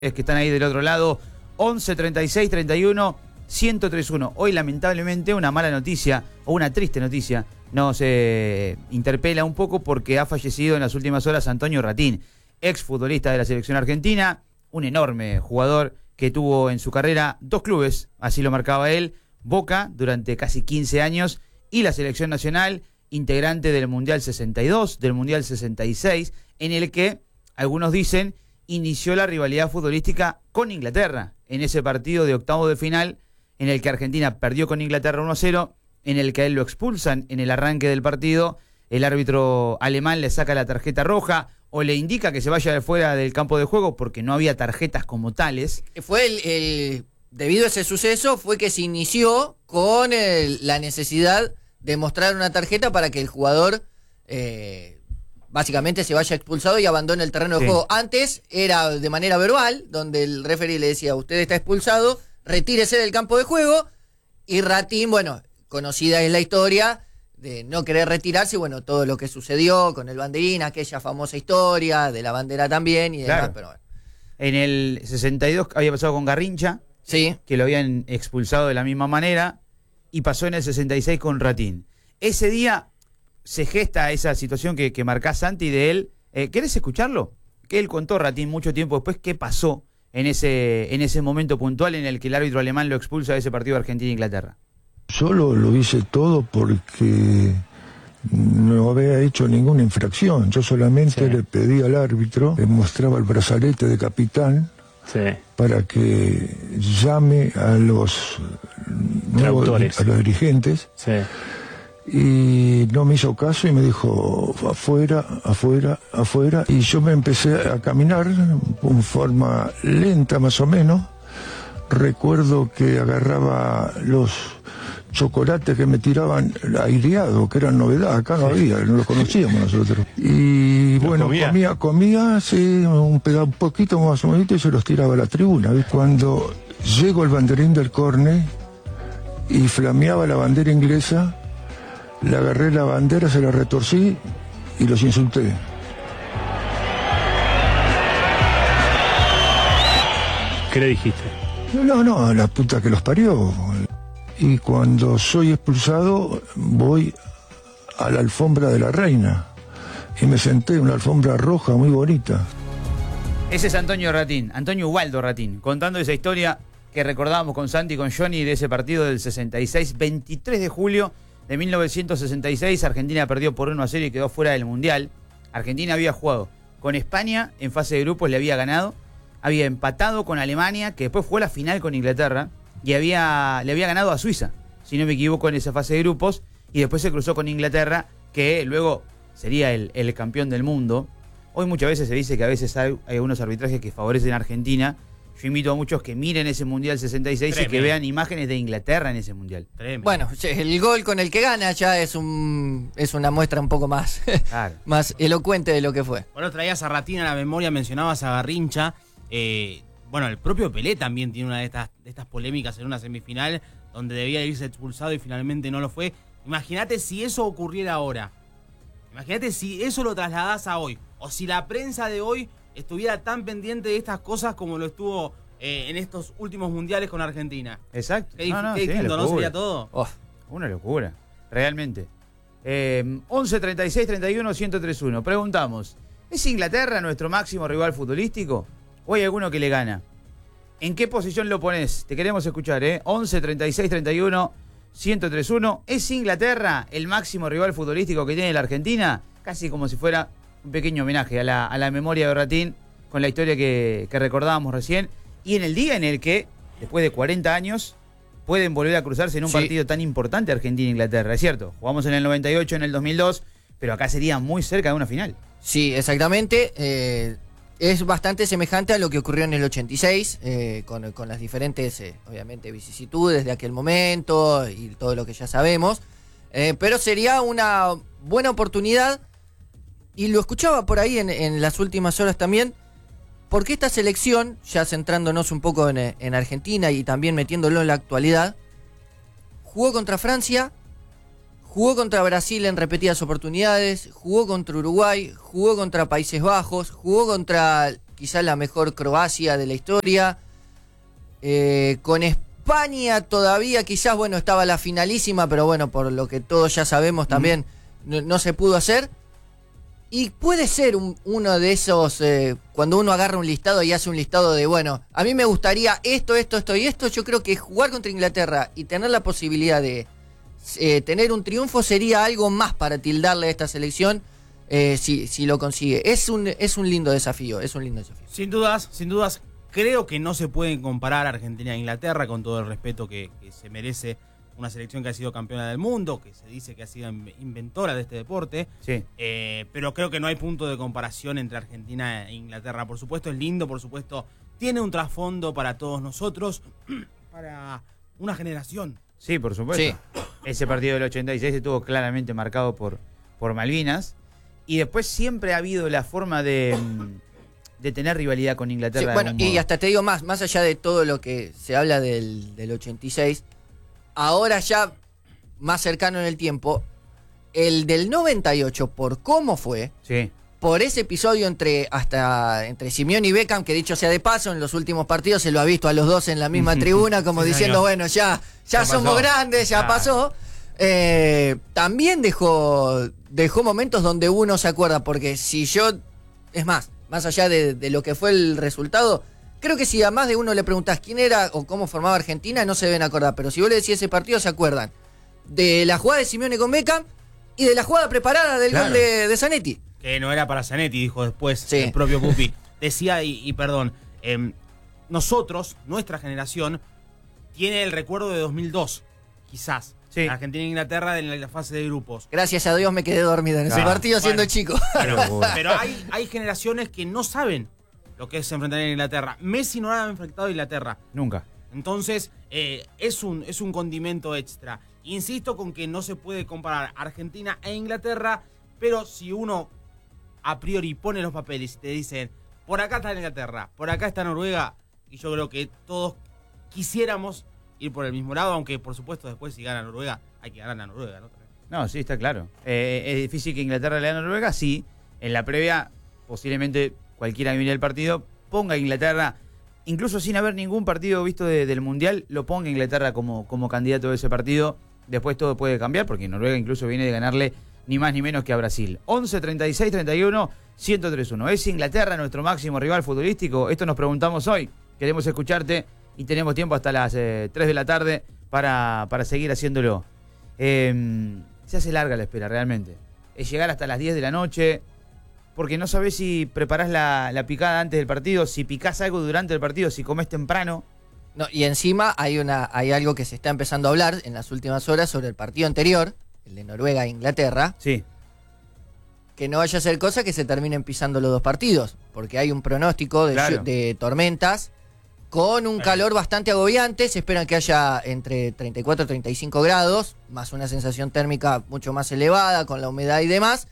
Es que están ahí del otro lado, 11 36 31 1031. Hoy lamentablemente una mala noticia o una triste noticia nos interpela un poco porque ha fallecido en las últimas horas Antonio Ratín, exfutbolista de la selección argentina, un enorme jugador que tuvo en su carrera dos clubes, así lo marcaba él, Boca durante casi 15 años y la selección nacional, integrante del Mundial 62, del Mundial 66, en el que algunos dicen inició la rivalidad futbolística con Inglaterra, en ese partido de octavo de final, en el que Argentina perdió con Inglaterra 1-0, en el que a él lo expulsan en el arranque del partido, el árbitro alemán le saca la tarjeta roja, o le indica que se vaya de fuera del campo de juego, porque no había tarjetas como tales. Fue debido a ese suceso, fue que se inició con la necesidad de mostrar una tarjeta para que el jugador... básicamente se vaya expulsado y abandone el terreno de juego. Antes era de manera verbal, donde el referee le decía, usted está expulsado, retírese del campo de juego, y Ratín, bueno, conocida es la historia de no querer retirarse, bueno, todo lo que sucedió con el banderín, aquella famosa historia de la bandera también y demás, claro. Pero bueno. En el 62 había pasado con Garrincha, sí, que lo habían expulsado de la misma manera, y pasó en el 66 con Ratín. Ese día se gesta esa situación que marcás, Santi, de él. ¿Querés escucharlo? Que él contó, Ratín, mucho tiempo después, qué pasó en ese momento puntual en el que el árbitro alemán lo expulsa de ese partido de Argentina-Inglaterra. Yo lo hice todo porque no había hecho ninguna infracción. Yo solamente le pedí al árbitro, le mostraba el brazalete de capitán para que llame a los dirigentes. Sí. Y no me hizo caso y me dijo afuera, afuera, afuera, y yo me empecé a caminar en forma lenta más o menos. Recuerdo que agarraba los chocolates que me tiraban aireados, que eran novedad, acá no había, no los conocíamos nosotros. Y bueno, comía, sí, un poquito más o menos, y se los tiraba a la tribuna. ¿Ves? Cuando llego al banderín del córner y flameaba la bandera inglesa, le agarré la bandera, se la retorcí y los insulté. ¿Qué le dijiste? No, la puta que los parió. Y cuando soy expulsado, voy a la alfombra de la reina. Y me senté en una alfombra roja muy bonita. Ese es Antonio Ratín, Antonio Ubaldo Ratín, contando esa historia que recordábamos con Santi y con Johnny de ese partido del 66, 23 de julio de 1966, Argentina perdió por 1-0 y quedó fuera del Mundial. Argentina había jugado con España en fase de grupos, le había ganado, había empatado con Alemania, que después fue a la final con Inglaterra, y le había ganado a Suiza, si no me equivoco, en esa fase de grupos, y después se cruzó con Inglaterra, que luego sería el campeón del mundo. Hoy muchas veces se dice que a veces hay algunos arbitrajes que favorecen a Argentina. Yo invito a muchos que miren ese Mundial 66 y que vean imágenes de Inglaterra en ese Mundial. Tremendo. Bueno, el gol con el que gana ya es una muestra un poco más, claro, más elocuente de lo que fue. Bueno, traías a Ratín a la memoria, mencionabas a Garrincha. Bueno, el propio Pelé también tiene una de estas polémicas en una semifinal donde debía irse expulsado y finalmente no lo fue. Imagínate si eso ocurriera ahora. Imagínate si eso lo trasladás a hoy. O si la prensa de hoy estuviera tan pendiente de estas cosas como lo estuvo en estos últimos mundiales con Argentina. Exacto. Qué distinto, ¿no? Sería todo. Una locura, realmente. 11 36 31 1031. Preguntamos, ¿es Inglaterra nuestro máximo rival futbolístico? ¿O hay alguno que le gana? ¿En qué posición lo pones? Te queremos escuchar, 11 36 31 1031. ¿Es Inglaterra el máximo rival futbolístico que tiene la Argentina? Casi como si fuera un pequeño homenaje a la memoria de Ratín con la historia que recordábamos recién. Y en el día en el que, después de 40 años, pueden volver a cruzarse en un partido tan importante Argentina-Inglaterra. Es cierto, jugamos en el 98, en el 2002, pero acá sería muy cerca de una final. Sí, exactamente. Es bastante semejante a lo que ocurrió en el 86, con las diferentes, obviamente, vicisitudes de aquel momento y todo lo que ya sabemos. Pero sería una buena oportunidad. Y lo escuchaba por ahí en las últimas horas también, porque esta selección, ya centrándonos un poco en Argentina y también metiéndolo en la actualidad, jugó contra Francia, jugó contra Brasil en repetidas oportunidades, jugó contra Uruguay, jugó contra Países Bajos, jugó contra quizás la mejor Croacia de la historia. Con España todavía quizás, bueno, estaba la finalísima, pero bueno, por lo que todos ya sabemos también no se pudo hacer. Y puede ser uno de esos, cuando uno agarra un listado y hace un listado de, bueno, a mí me gustaría esto y esto, yo creo que jugar contra Inglaterra y tener la posibilidad de tener un triunfo sería algo más para tildarle a esta selección si lo consigue. Es un lindo desafío, Sin dudas, creo que no se pueden comparar Argentina e Inglaterra, con todo el respeto que se merece una selección que ha sido campeona del mundo, que se dice que ha sido inventora de este deporte. Sí. Pero creo que no hay punto de comparación entre Argentina e Inglaterra. Por supuesto es lindo, por supuesto tiene un trasfondo para todos nosotros, para una generación. Sí, por supuesto. Sí. Ese partido del 86 estuvo claramente marcado por Malvinas. Y después siempre ha habido la forma de tener rivalidad con Inglaterra. Sí, bueno, y hasta te digo más allá de todo lo que se habla del 86, ahora ya más cercano en el tiempo, el del 98, por cómo fue, Sí. por ese episodio entre Simeone y Beckham, que dicho sea de paso, en los últimos partidos se lo ha visto a los dos en la misma tribuna, como Sí, diciendo, señor. bueno, ya somos pasó. grandes, ya pasó. También dejó momentos donde uno se acuerda, porque si yo, es más allá de lo que fue el resultado, creo que si a más de uno le preguntás quién era o cómo formaba Argentina, no se deben acordar, pero si vos le decís ese partido, se acuerdan de la jugada de Simeone con Beckham y de la jugada preparada del Claro. gol de Zanetti. Que no era para Zanetti, dijo después Sí. el propio Pupi. Decía, y perdón, nosotros, nuestra generación, tiene el recuerdo de 2002, quizás. Sí. Argentina e Inglaterra en la fase de grupos. Gracias a Dios me quedé dormido en ese Claro. partido siendo Bueno. chico. Pero hay generaciones que no saben lo que es enfrentar a Inglaterra. Messi no ha enfrentado a Inglaterra. Nunca. Entonces, es un condimento extra. Insisto con que no se puede comparar Argentina e Inglaterra, pero si uno a priori pone los papeles y te dicen, por acá está Inglaterra, por acá está Noruega, y yo creo que todos quisiéramos ir por el mismo lado, aunque por supuesto después si gana Noruega, hay que ganar a Noruega, ¿no? No, sí, está claro. Es difícil que Inglaterra le gane a Noruega, sí. En la previa, posiblemente cualquiera que mire el partido ponga a Inglaterra, incluso sin haber ningún partido visto del Mundial, lo ponga a Inglaterra como candidato de ese partido. Después todo puede cambiar, porque Noruega incluso viene de ganarle ni más ni menos que a Brasil. 11, 36, 31, 103-1. ¿Es Inglaterra nuestro máximo rival futbolístico? Esto nos preguntamos hoy. Queremos escucharte y tenemos tiempo hasta las 3 de la tarde para seguir haciéndolo. Se hace larga la espera, realmente. Es llegar hasta las 10 de la noche, porque no sabés si preparás la picada antes del partido, si picás algo durante el partido, si comés temprano. No, y encima hay algo que se está empezando a hablar en las últimas horas sobre el partido anterior, el de Noruega e Inglaterra, Sí. que no vaya a ser cosa que se terminen pisando los dos partidos, porque hay un pronóstico Claro. de tormentas con un calor bastante agobiante. Se esperan que haya entre 34 y 35 grados, más una sensación térmica mucho más elevada con la humedad y demás.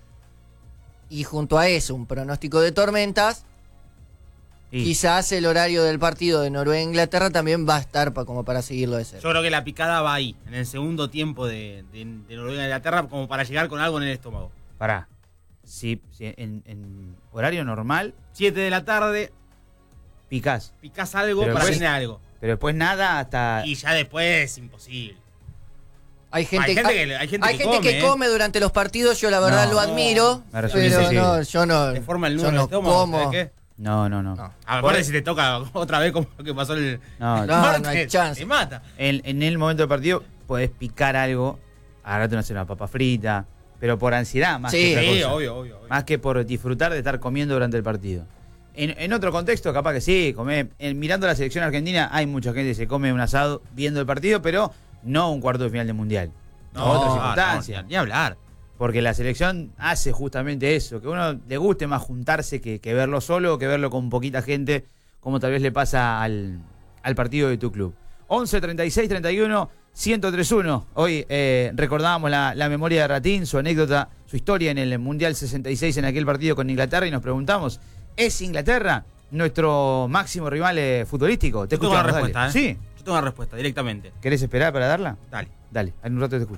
Y junto a eso, un pronóstico de tormentas. Y Quizás el horario del partido de Noruega e Inglaterra también va a estar como para seguirlo de cerca. Yo creo que la picada va ahí, en el segundo tiempo de Noruega e Inglaterra, como para llegar con algo en el estómago. pará. Si en horario normal, 7 de la tarde, picás. picás algo Pero para después- tener algo. Pero después nada hasta... Y ya después es imposible. Hay gente Hay gente que come, come durante los partidos, yo la verdad No. lo admiro, Me resulta pero imposible. no, yo no. Te forma el yo nudo en el no estómago. como. ¿Sabes qué? No. No. Aparte si te toca otra vez como lo que pasó el No, No, martes, no hay chance. te mata. En el momento del partido podés picar algo, agarrate una papa frita, pero por ansiedad más Sí, que otra Sí, cosa. obvio. Más que por disfrutar de estar comiendo durante el partido. En otro contexto, capaz que sí, mirando la selección argentina, hay mucha gente que se come un asado viendo el partido, pero no un cuarto de final de mundial. Otras circunstancias. Ni hablar. Porque la selección hace justamente eso, que a uno le guste más juntarse que verlo solo, que verlo con poquita gente, como tal vez le pasa al partido de tu club. 11, 36, 31, 103-1. Hoy recordábamos la memoria de Ratín, su anécdota, su historia en el Mundial 66 en aquel partido con Inglaterra, y nos preguntamos, ¿es Inglaterra nuestro máximo rival futbolístico? Te Yo tengo una escuchamos, respuesta, dale. Sí. Yo tengo una respuesta, directamente. ¿Querés esperar para darla? Dale. Dale, en un rato te escucho.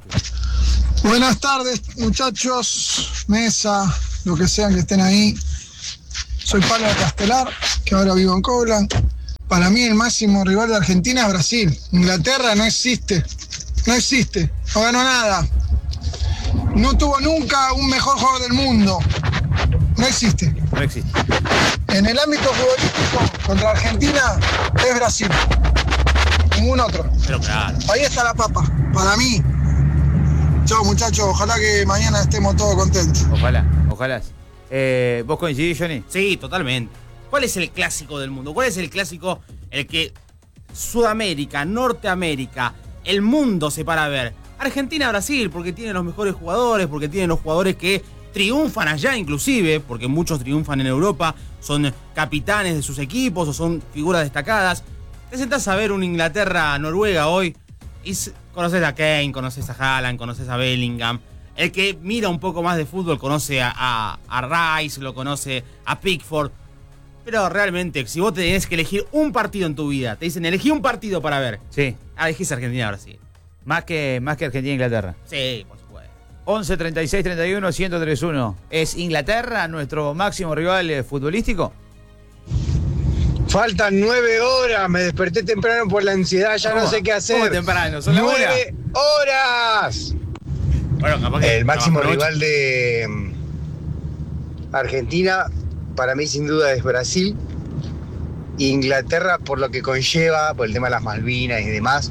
Buenas tardes, muchachos, mesa, lo que sean que estén ahí. soy Pablo de Castelar, que ahora vivo en Coblan. Para mí el máximo rival de Argentina es Brasil. Inglaterra no existe, no ganó nada. No tuvo nunca un mejor jugador del mundo. No existe. No existe. En el ámbito futbolístico, contra Argentina, es Brasil. Ningún otro. Pero claro. Ahí está la papa, para mí. Chao muchachos, ojalá que mañana estemos todos contentos. Ojalá. ¿Vos coincidís, Johnny? Sí, totalmente. ¿Cuál es el clásico del mundo? ¿Cuál es el clásico el que Sudamérica, Norteamérica, el mundo se para a ver? Argentina-Brasil, porque tiene los mejores jugadores, porque tiene los jugadores que triunfan allá inclusive, porque muchos triunfan en Europa, son capitanes de sus equipos o son figuras destacadas. Te sentás a ver un Inglaterra-Noruega hoy y conoces a Kane, conoces a Haaland, conoces a Bellingham. El que mira un poco más de fútbol conoce a Rice, lo conoce a Pickford. Pero realmente, si vos tenés que elegir un partido en tu vida, te dicen elegí un partido para ver. Sí. Elegís Argentina-Brasil. Más que Argentina-Inglaterra. Sí, por supuesto. 11 36 31 1031. ¿Es Inglaterra nuestro máximo rival futbolístico? Faltan 9 horas, me desperté temprano por la ansiedad, ya no sé qué hacer. ¿Cómo temprano? ¿Son las 9 horas. Bueno, capaz que El máximo trabajo rival de Argentina, para mí sin duda es Brasil. Inglaterra, por lo que conlleva, por el tema de las Malvinas y demás,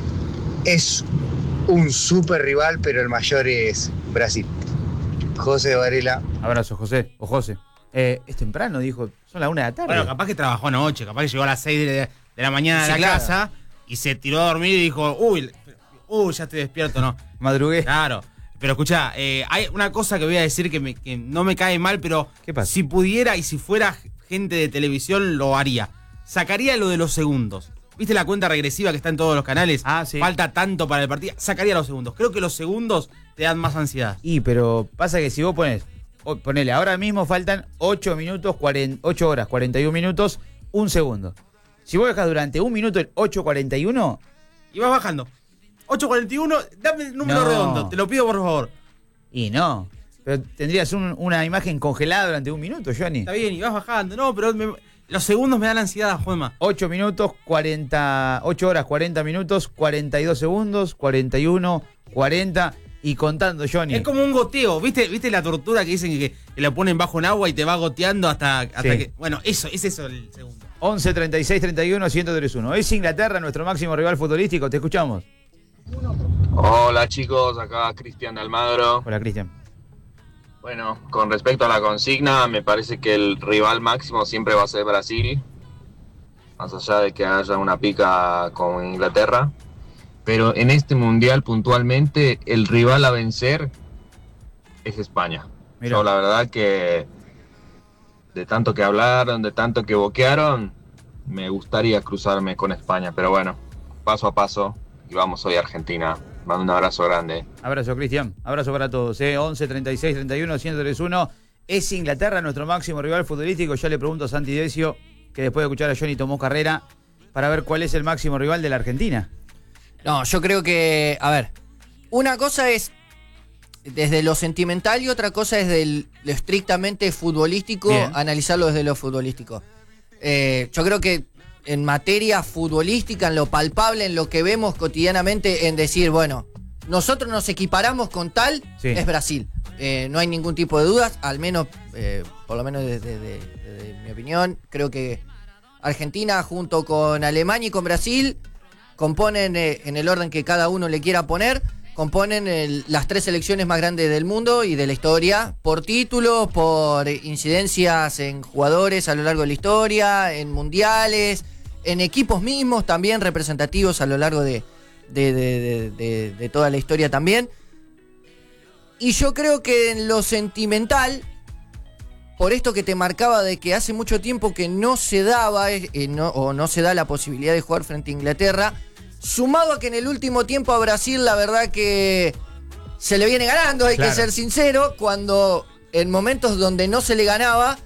es un súper rival, pero el mayor es Brasil. José de Varela. Abrazo, José. O José. Es temprano, dijo. Son las 1 de la tarde. Bueno, capaz que trabajó anoche, capaz que llegó a las 6 de la mañana Sí, a la claro. casa y se tiró a dormir y dijo, uy, ya estoy despierto, ¿no? Madrugué. Claro. Pero escuchá, hay una cosa que voy a decir que no me cae mal, pero ¿Qué pasa? si pudiera y si fuera gente de televisión, lo haría. Sacaría lo de los segundos. ¿Viste la cuenta regresiva que está en todos los canales? Ah, sí. Falta tanto para el partido. Sacaría los segundos. Creo que los segundos te dan más ansiedad. Pero pasa que si vos ponele, ahora mismo faltan 8 horas, 41 minutos, un segundo. Si vos dejás durante un minuto el 8.41... Y vas bajando. 8.41, dame el número No. redondo, te lo pido por favor. Y no. Pero tendrías una imagen congelada durante un minuto, Johnny. Está bien, y vas bajando. No, pero los segundos me dan ansiedad, Juanma. 8 horas, 40 minutos, 42 segundos, 41, 40 y contando, Johnny. Es como un goteo, ¿viste la tortura que dicen que la ponen bajo en agua y te va goteando hasta Sí. que... Bueno, eso, es eso el segundo. 11 36 31 1031. Es Inglaterra nuestro máximo rival futbolístico. Te escuchamos. Hola chicos, acá Cristian de Almagro. Hola, Cristian. Bueno, con respecto a la consigna, me parece que el rival máximo siempre va a ser Brasil, más allá de que haya una pica con Inglaterra. Pero en este mundial puntualmente, el rival a vencer es España. Mirá. Yo la verdad que de tanto que hablaron, de tanto que boquearon, me gustaría cruzarme con España. Pero bueno, paso a paso, y vamos hoy a Argentina. Mando un abrazo grande. Abrazo, Cristian. Abrazo para todos. 11 36 31 1031. Es Inglaterra nuestro máximo rival futbolístico. Ya le pregunto a Santi Decio, que después de escuchar a Johnny tomó carrera, para ver cuál es el máximo rival de la Argentina. No, yo creo que, a ver, una cosa es desde lo sentimental y otra cosa es de lo estrictamente futbolístico, Bien. analizarlo desde lo futbolístico. Yo creo que en materia futbolística, en lo palpable, en lo que vemos cotidianamente, en decir, bueno, nosotros nos equiparamos con tal, Sí. es Brasil. No hay ningún tipo de dudas, al menos, por lo menos desde mi opinión, creo que Argentina junto con Alemania y con Brasil componen, en el orden que cada uno le quiera poner, componen las 3 selecciones más grandes del mundo y de la historia, por títulos, por incidencias en jugadores a lo largo de la historia, en mundiales, en equipos mismos también representativos a lo largo de toda la historia también. Y yo creo que en lo sentimental, por esto que te marcaba de que hace mucho tiempo que no se daba no se da la posibilidad de jugar frente a Inglaterra, sumado a que en el último tiempo a Brasil la verdad que se le viene ganando, hay Claro. que ser sincero, cuando en momentos donde no se le ganaba,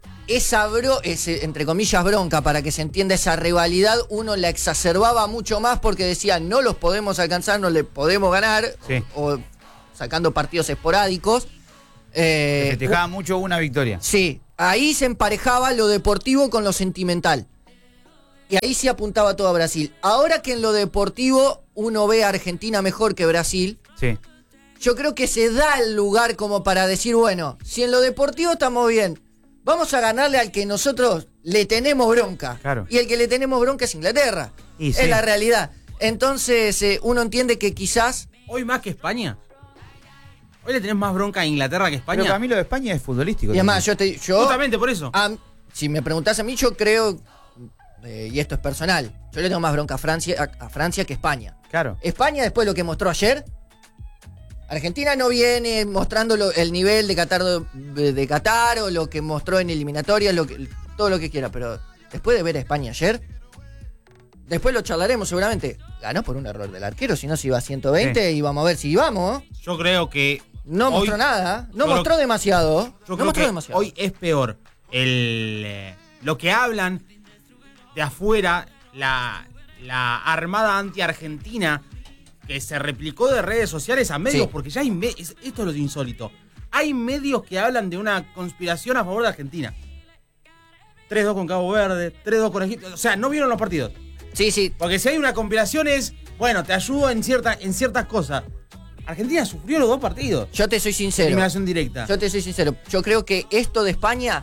ese, entre comillas, bronca, para que se entienda esa rivalidad, uno la exacerbaba mucho más porque decía, no los podemos alcanzar, no le podemos ganar, Sí. o sacando partidos esporádicos. Se festejaba mucho una victoria. Sí, ahí se emparejaba lo deportivo con lo sentimental. Y ahí sí apuntaba todo a Brasil. Ahora que en lo deportivo uno ve a Argentina mejor que Brasil, Sí. yo creo que se da el lugar como para decir, bueno, si en lo deportivo estamos bien, vamos a ganarle al que nosotros le tenemos bronca. Claro. Y el que le tenemos bronca es Inglaterra. Y es sí. la realidad. Entonces uno entiende que quizás... Hoy más que España. Hoy le tenés más bronca a Inglaterra que España. Pero para mí lo de España es futbolístico. Y además, también. yo Justamente por eso. si me preguntás a mí, yo creo, y esto es personal, yo le tengo más bronca a Francia que España. Claro. España, después de lo que mostró ayer, Argentina no viene mostrando el nivel de Qatar o lo que mostró en eliminatorias, todo lo que quiera, pero después de ver a España ayer, después lo charlaremos seguramente. Ganó por un error del arquero, si no se iba a 1ente y vamos a ver si íbamos. Yo creo que No hoy- mostró nada, no yo mostró demasiado. Yo No creo mostró que demasiado. hoy es peor lo que hablan de afuera, la armada anti-argentina que se replicó de redes sociales a medios, Sí. porque ya hay esto es lo insólito. Hay medios que hablan de una conspiración a favor de Argentina. 3-2 con Cabo Verde, 3-2 con Egipto. O sea, no vieron los partidos. Sí, sí. Porque si hay una conspiración es, bueno, te ayudo en ciertas cosas. Argentina sufrió los 2 partidos. Yo te soy sincero. Eliminación directa. Yo te soy sincero. Yo creo que esto de España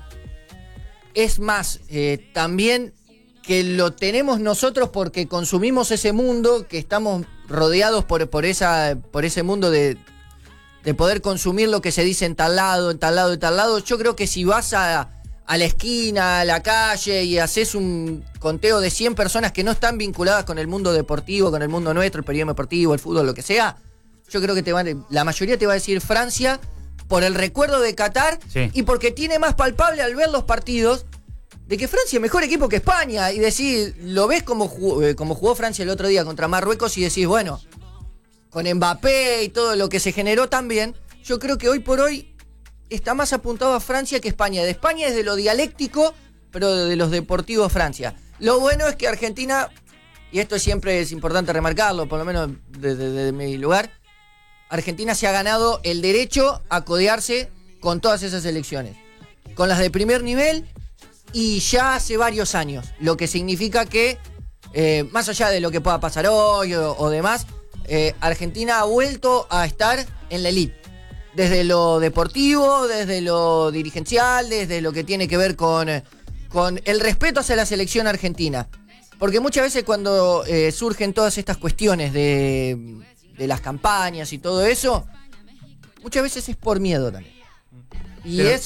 es más también que lo tenemos nosotros porque consumimos ese mundo, que estamos rodeados por ese mundo de poder consumir lo que se dice en tal lado, en tal lado, en tal lado. Yo creo que si vas a la esquina, a la calle y haces un conteo de 100 personas que no están vinculadas con el mundo deportivo, con el mundo nuestro, el periodismo deportivo, el fútbol, lo que sea, yo creo que la mayoría te va a decir Francia por el recuerdo de Qatar Sí. y porque tiene más palpable al ver los partidos de que Francia es mejor equipo que España y decir, lo ves como jugó Francia el otro día contra Marruecos y decís, bueno, con Mbappé y todo lo que se generó también, yo creo que hoy por hoy está más apuntado a Francia que España. De España es de lo dialéctico, pero de los deportivos Francia. Lo bueno es que Argentina, y esto siempre es importante remarcarlo, por lo menos desde mi lugar, Argentina se ha ganado el derecho a codearse con todas esas selecciones. Con las de primer nivel y ya hace varios años. Lo que significa que, más allá de lo que pueda pasar hoy o demás, Argentina ha vuelto a estar en la elite. Desde lo deportivo, desde lo dirigencial, desde lo que tiene que ver con el respeto hacia la selección argentina. Porque muchas veces cuando surgen todas estas cuestiones de las campañas y todo eso, muchas veces es por miedo también. Y Pero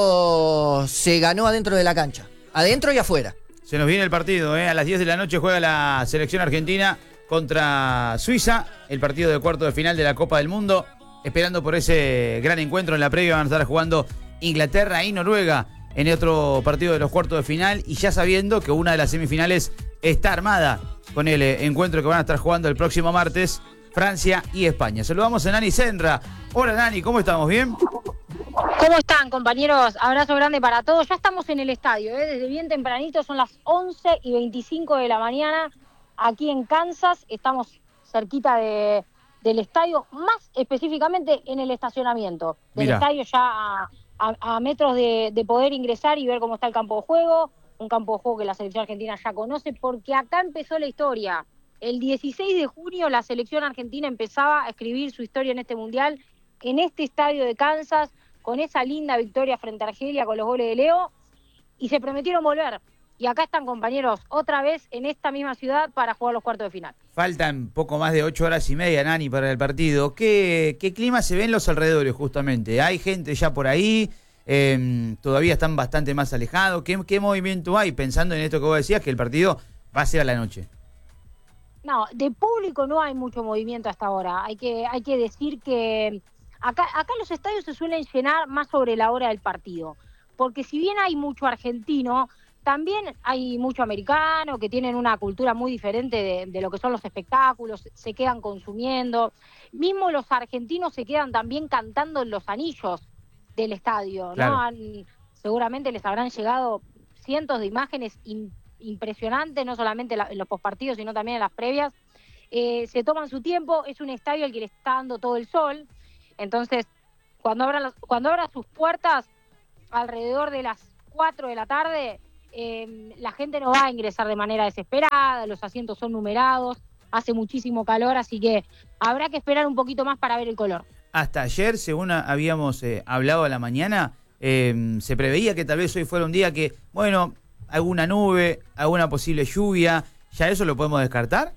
eso se ganó adentro de la cancha, adentro y afuera. se nos viene el partido, ¿eh? A las 10 de la noche juega la selección argentina contra Suiza, el partido de cuarto de final de la Copa del Mundo. Esperando por ese gran encuentro. En la previa van a estar jugando Inglaterra y Noruega en el otro partido de los cuartos de final. Y ya sabiendo que una de las semifinales está armada con el encuentro que van a estar jugando el próximo martes, Francia y España. Saludamos a Nani Senra. Hola Nani, ¿cómo estamos? ¿Bien? ¿Cómo están, compañeros? Abrazo grande para todos. Ya estamos en el estadio, desde bien tempranito, son las 11:25 de la mañana, aquí en Kansas. Estamos cerquita del estadio, más específicamente en el estacionamiento del Mirá. estadio, ya a metros de poder ingresar y ver cómo está el campo de juego, un campo de juego que la selección argentina ya conoce, porque acá empezó la historia. El 16 de junio la selección argentina empezaba a escribir su historia en este mundial, en este estadio de Kansas, con esa linda victoria frente a Argelia con los goles de Leo, y se prometieron volver. Y acá están, compañeros, otra vez en esta misma ciudad para jugar los cuartos de final. Faltan poco más de 8 horas y media, Nani, para el partido. ¿Qué clima se ve en los alrededores, justamente? ¿Hay gente ya por ahí? ¿Todavía están bastante más alejados? ¿Qué movimiento hay? Pensando en esto que vos decías, que el partido va a ser a la noche. No, de público no hay mucho movimiento hasta ahora. Hay que decir que acá los estadios se suelen llenar más sobre la hora del partido. Porque si bien hay mucho argentino, también hay mucho americano que tienen una cultura muy diferente de lo que son los espectáculos, se quedan consumiendo. Mismo los argentinos se quedan también cantando en los anillos del estadio, Claro. ¿no? Seguramente les habrán llegado cientos de imágenes impresionantes, no solamente en los postpartidos, sino también en las previas. Se toman su tiempo, es un estadio al que le está dando todo el sol. Entonces, cuando abran sus puertas, alrededor de las 4 de la tarde, la gente no va a ingresar de manera desesperada, los asientos son numerados, hace muchísimo calor, así que habrá que esperar un poquito más para ver el color. Hasta ayer, según habíamos hablado a la mañana, se preveía que tal vez hoy fuera un día que, bueno, alguna nube, alguna posible lluvia, ¿ya eso lo podemos descartar?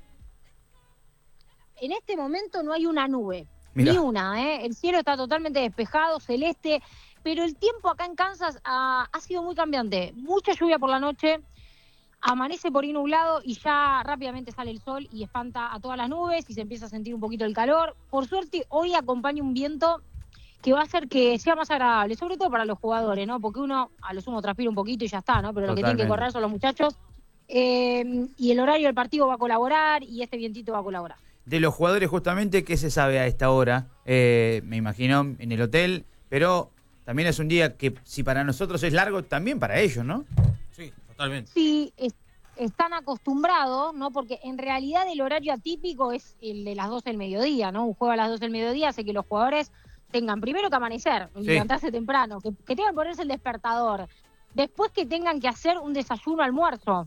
En este momento no hay una nube, Mirá. ni una, el cielo está totalmente despejado, celeste, pero el tiempo acá en Kansas ha sido muy cambiante, mucha lluvia por la noche, amanece por ahí nublado y ya rápidamente sale el sol y espanta a todas las nubes y se empieza a sentir un poquito el calor. Por suerte hoy acompaña un viento que va a hacer que sea más agradable, sobre todo para los jugadores, ¿no? Porque uno a lo sumo transpira un poquito y ya está, ¿no? Pero lo que tienen que correr son los muchachos y el horario del partido va a colaborar y este vientito va a colaborar. De los jugadores justamente, ¿qué se sabe a esta hora? Me imagino en el hotel, pero también es un día que si para nosotros es largo, también para ellos, ¿no? Sí, totalmente. Sí, están acostumbrados, ¿no? Porque en realidad el horario atípico es el de las 12 del mediodía, ¿no? Un juego a las 12 del mediodía hace que los jugadores tengan primero que amanecer, levantarse temprano, que tengan que ponerse el despertador, después que tengan que hacer un desayuno, almuerzo,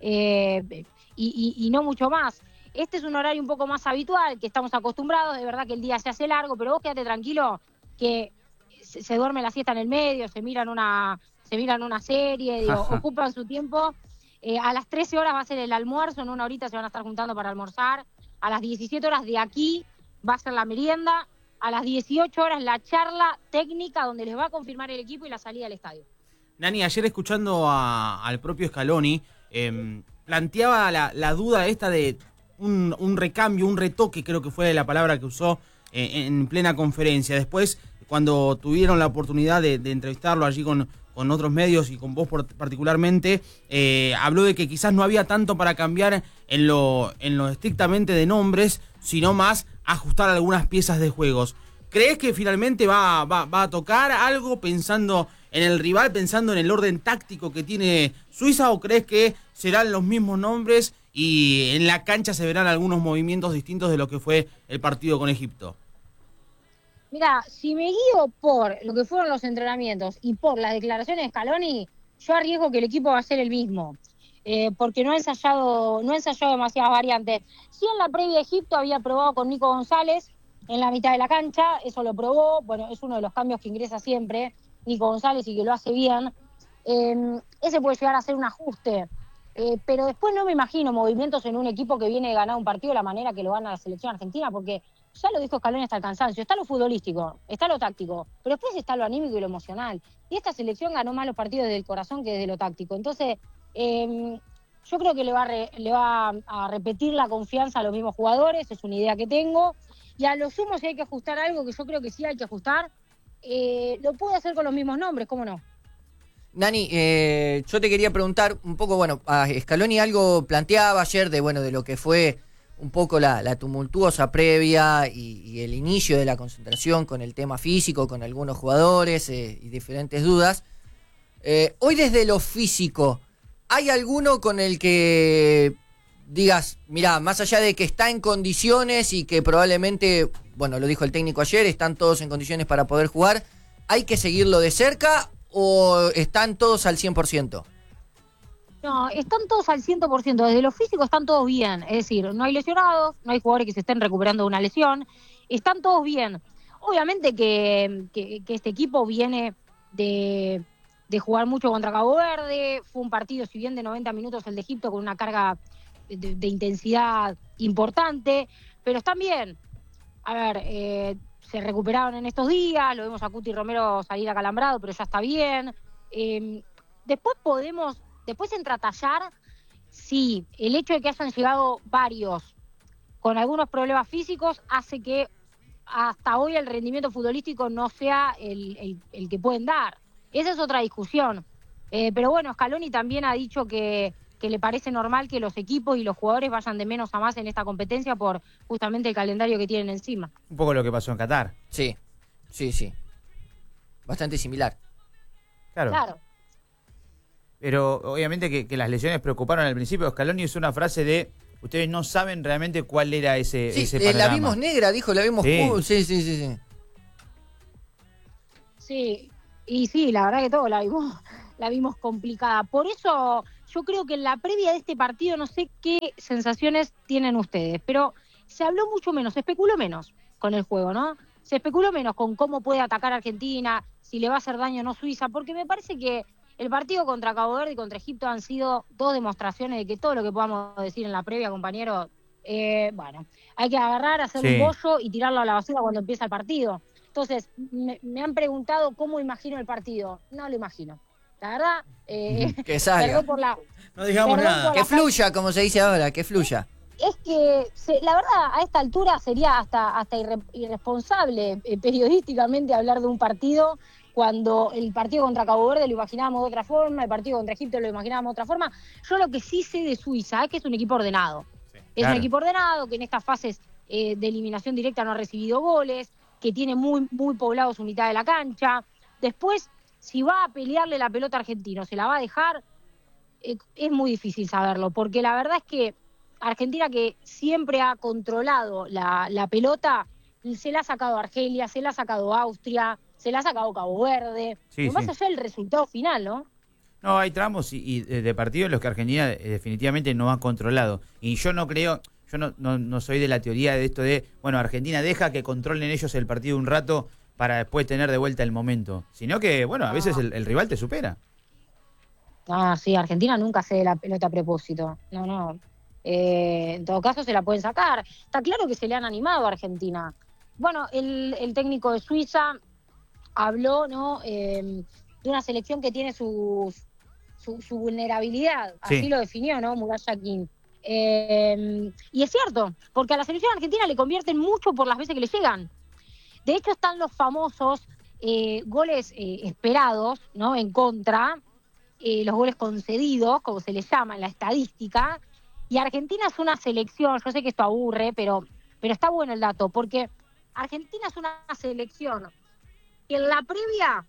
y no mucho más. Este es un horario un poco más habitual, que estamos acostumbrados, de verdad que el día se hace largo, pero vos quédate tranquilo que se duerme la siesta en el medio, se miran una serie, digo, ocupan su tiempo. A las 13 horas va a ser el almuerzo, en una horita se van a estar juntando para almorzar. A las 17 horas de aquí va a ser la merienda. A las 18 horas la charla técnica donde les va a confirmar el equipo y la salida al estadio. Nani, ayer escuchando al propio Scaloni, planteaba la duda esta de un recambio, un retoque, creo que fue la palabra que usó en plena conferencia. Después, cuando tuvieron la oportunidad de entrevistarlo allí con otros medios y con vos particularmente, habló de que quizás no había tanto para cambiar en lo estrictamente de nombres, sino más ajustar algunas piezas de juegos. ¿Crees que finalmente va a tocar algo pensando en el rival, pensando en el orden táctico que tiene Suiza, o crees que serán los mismos nombres y en la cancha se verán algunos movimientos distintos de lo que fue el partido con Egipto? Mira, si me guío por lo que fueron los entrenamientos y por las declaraciones de Scaloni, yo arriesgo que el equipo va a ser el mismo, porque no ha ensayado demasiadas variantes. Sí, en la previa de Egipto había probado con Nico González en la mitad de la cancha, eso lo probó, bueno, es uno de los cambios que ingresa siempre Nico González y que lo hace bien. Ese puede llegar a ser un ajuste, pero después no me imagino movimientos en un equipo que viene de ganar un partido de la manera que lo gana la selección argentina, porque ya lo dijo Scaloni hasta el cansancio, está lo futbolístico, está lo táctico, pero después está lo anímico y lo emocional. Y esta selección ganó más los partidos desde el corazón que desde lo táctico. Entonces, yo creo que le va a repetir la confianza a los mismos jugadores, es una idea que tengo. Y a lo sumo, si hay que ajustar algo, que yo creo que sí hay que ajustar, lo puede hacer con los mismos nombres, ¿cómo no? Nani, yo te quería preguntar un poco, bueno, a Scaloni algo planteaba ayer de lo que fue un poco la tumultuosa previa y el inicio de la concentración con el tema físico, con algunos jugadores y diferentes dudas. Hoy desde lo físico, ¿hay alguno con el que digas, mirá, más allá de que está en condiciones y que probablemente, bueno, lo dijo el técnico ayer, están todos en condiciones para poder jugar, ¿hay que seguirlo de cerca o están todos al 100%? No, están todos al 100%, desde lo físico están todos bien, es decir, no hay lesionados, no hay jugadores que se estén recuperando de una lesión, están todos bien. Obviamente que este equipo viene de jugar mucho contra Cabo Verde, fue un partido, si bien de 90 minutos el de Egipto, con una carga de intensidad importante, pero están bien. A ver, se recuperaron en estos días, lo vemos a Cuti Romero salir acalambrado, pero ya está bien. Después entra a tallar si el hecho de que hayan llegado varios con algunos problemas físicos hace que hasta hoy el rendimiento futbolístico no sea el que pueden dar. Esa es otra discusión. Pero bueno, Scaloni también ha dicho que le parece normal que los equipos y los jugadores vayan de menos a más en esta competencia por justamente el calendario que tienen encima. Un poco lo que pasó en Qatar. Sí. Bastante similar. Claro. Pero obviamente que las lesiones preocuparon al principio. Scaloni usó una frase de: ustedes no saben realmente cuál era ese panorama. La vimos negra, dijo, la vimos... Sí. Sí, y sí, la verdad que todos la vimos la vimos complicada. Por eso yo creo que en la previa de este partido, no sé qué sensaciones tienen ustedes, pero se habló mucho menos, se especuló menos con el juego, ¿no? Se especuló menos con cómo puede atacar Argentina, si le va a hacer daño o no Suiza, porque me parece que el partido contra Cabo Verde y contra Egipto han sido dos demostraciones de que todo lo que podamos decir en la previa, compañeros, bueno, hay que agarrar, hacer un bollo y tirarlo a la basura cuando empieza el partido. Entonces, me han preguntado cómo imagino el partido. No lo imagino. La verdad, que salga. No digamos nada. Que fluya, como se dice ahora, que fluya. Es que, la verdad, a esta altura sería hasta irresponsable periodísticamente hablar de un partido cuando el partido contra Cabo Verde lo imaginábamos de otra forma, el partido contra Egipto lo imaginábamos de otra forma. Yo lo que sí sé de Suiza es que es un equipo ordenado. Es un equipo ordenado, que en estas fases de eliminación directa no ha recibido goles, que tiene muy, muy poblado su mitad de la cancha. Después, si va a pelearle la pelota a Argentino, ¿se la va a dejar? Es muy difícil saberlo, porque la verdad es que Argentina, que siempre ha controlado la pelota, se la ha sacado Argelia, se la ha sacado Austria, se la ha sacado Cabo Verde. Más allá del resultado final, ¿no? No, hay tramos y de partidos en los que Argentina definitivamente no ha controlado. Y yo no creo, yo no soy de la teoría de esto de, bueno, Argentina deja que controlen ellos el partido un rato para después tener de vuelta el momento. Sino que, bueno, a veces el rival te supera. Ah, sí, Argentina nunca cede la pelota a propósito. No. En todo caso se la pueden sacar. Está claro que se le han animado a Argentina. Bueno, el técnico de Suiza habló, ¿no? De una selección que tiene su vulnerabilidad, así lo definió, ¿no? Murat Yakin. Y es cierto, porque a la selección argentina le convierten mucho por las veces que le llegan. De hecho, están los famosos goles esperados, ¿no? En contra, los goles concedidos, como se les llama en la estadística. Y Argentina es una selección, yo sé que esto aburre, pero está bueno el dato, porque Argentina es una selección que en la previa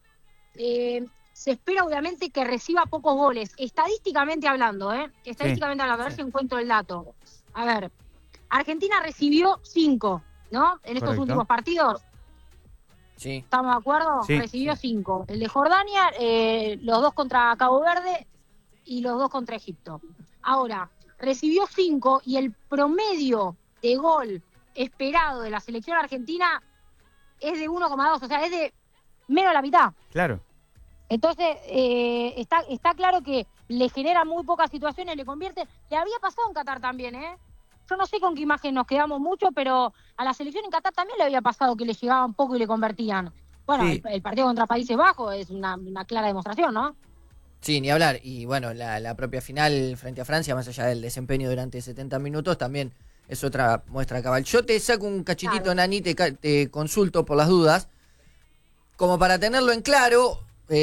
se espera obviamente que reciba pocos goles, estadísticamente hablando, estadísticamente hablando, a ver si encuentro el dato. A ver, Argentina recibió 5, ¿no? En estos últimos partidos. Sí. ¿Estamos de acuerdo? Sí. Recibió 5. El de Jordania, los 2 contra Cabo Verde y los 2 contra Egipto. Ahora, recibió 5 y el promedio de gol esperado de la selección argentina es de 1,2, o sea, es de menos de la mitad. Claro. Entonces, está claro que le genera muy pocas situaciones, le convierte. Le había pasado en Qatar también, Yo no sé con qué imagen nos quedamos mucho, pero a la selección en Qatar también le había pasado que le llegaban poco y le convertían. Bueno, Sí. el partido contra Países Bajos es una clara demostración, ¿no? Sí, ni hablar. Y bueno, la propia final frente a Francia, más allá del desempeño durante 70 minutos, también es otra muestra cabal. Yo te saco un cachitito, claro. Nani, te consulto por las dudas. Como para tenerlo en claro,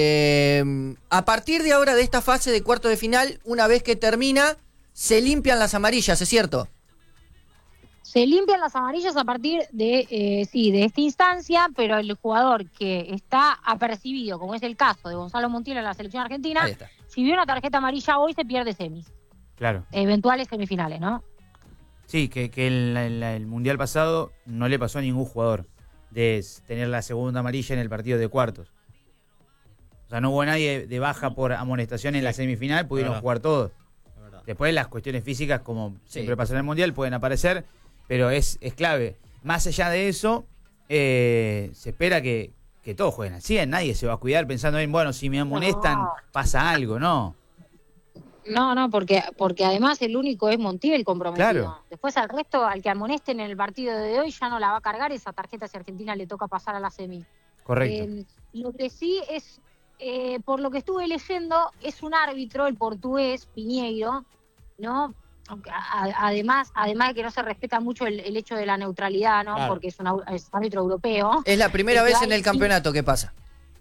a partir de ahora, de esta fase de cuarto de final, una vez que termina, se limpian las amarillas, ¿es cierto? Se limpian las amarillas a partir de esta instancia, pero el jugador que está apercibido, como es el caso de Gonzalo Montiel en la selección argentina, si vio una tarjeta amarilla hoy se pierde semis. Claro. Eventuales semifinales, ¿no? Sí, que el Mundial pasado no le pasó a ningún jugador de tener la segunda amarilla en el partido de cuartos. O sea, no hubo nadie de baja por amonestación en la semifinal, pudieron jugar todos. Después las cuestiones físicas, como siempre pasa en el Mundial, pueden aparecer, pero es clave. Más allá de eso, se espera que todos jueguen al 100, nadie se va a cuidar pensando en, bueno, si me amonestan, pasa algo, ¿no? No, porque además el único es Montiel comprometido. Claro. Después al resto, al que amonesten en el partido de hoy, ya no la va a cargar esa tarjeta si Argentina le toca pasar a la semi. Correcto. Lo que sí es, por lo que estuve leyendo, es un árbitro, el portugués, Piñeiro, ¿no? Además de que no se respeta mucho el hecho de la neutralidad, ¿no? Claro. Porque es árbitro europeo. Es la primera vez en el campeonato que pasa.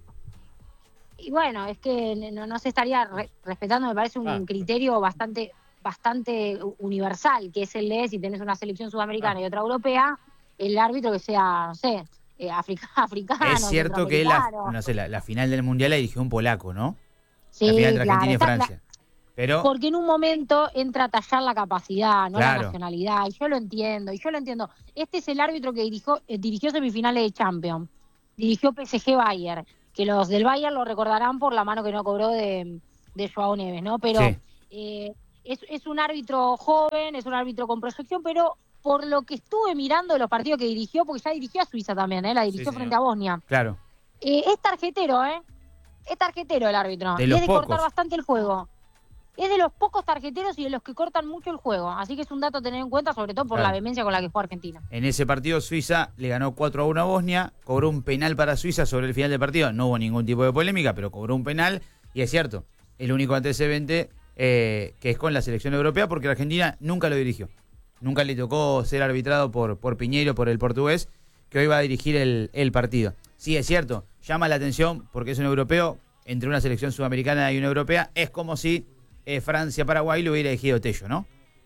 Y bueno, es que no se estaría respetando, me parece un criterio bastante universal, que es el de si tenés una selección sudamericana y otra europea, el árbitro que sea, no sé, africano. Es cierto que la final del Mundial la dirigió un polaco, ¿no? Sí, la final de Argentina y claro, Francia. Pero porque en un momento entra a tallar la capacidad, no la nacionalidad, y yo lo entiendo. Este es el árbitro que dirigió semifinales de Champions, dirigió PSG Bayern, que los del Bayern lo recordarán por la mano que no cobró de Joao Neves, ¿no? Pero Sí. es un árbitro joven, es un árbitro con proyección, pero por lo que estuve mirando de los partidos que dirigió, porque ya dirigió a Suiza también, la dirigió Sí, frente a Bosnia. Claro. Es tarjetero, es tarjetero el árbitro. De Y los es de cortar pocos. bastante el juego. Es de los pocos tarjeteros y de los que cortan mucho el juego. Así que es un dato a tener en cuenta, sobre todo por Claro. la vehemencia con la que juega Argentina. En ese partido Suiza le ganó 4-1 a Bosnia, cobró un penal para Suiza sobre el final del partido, no hubo ningún tipo de polémica, pero cobró un penal, y es cierto, el único antecedente que es con la selección europea, porque Argentina nunca lo dirigió. Nunca le tocó ser arbitrado por Piñeiro, por el portugués, que hoy va a dirigir el partido. Sí, es cierto, llama la atención porque es un europeo, entre una selección sudamericana y una europea, es como si Francia-Paraguay lo hubiera elegido Tello, ¿no?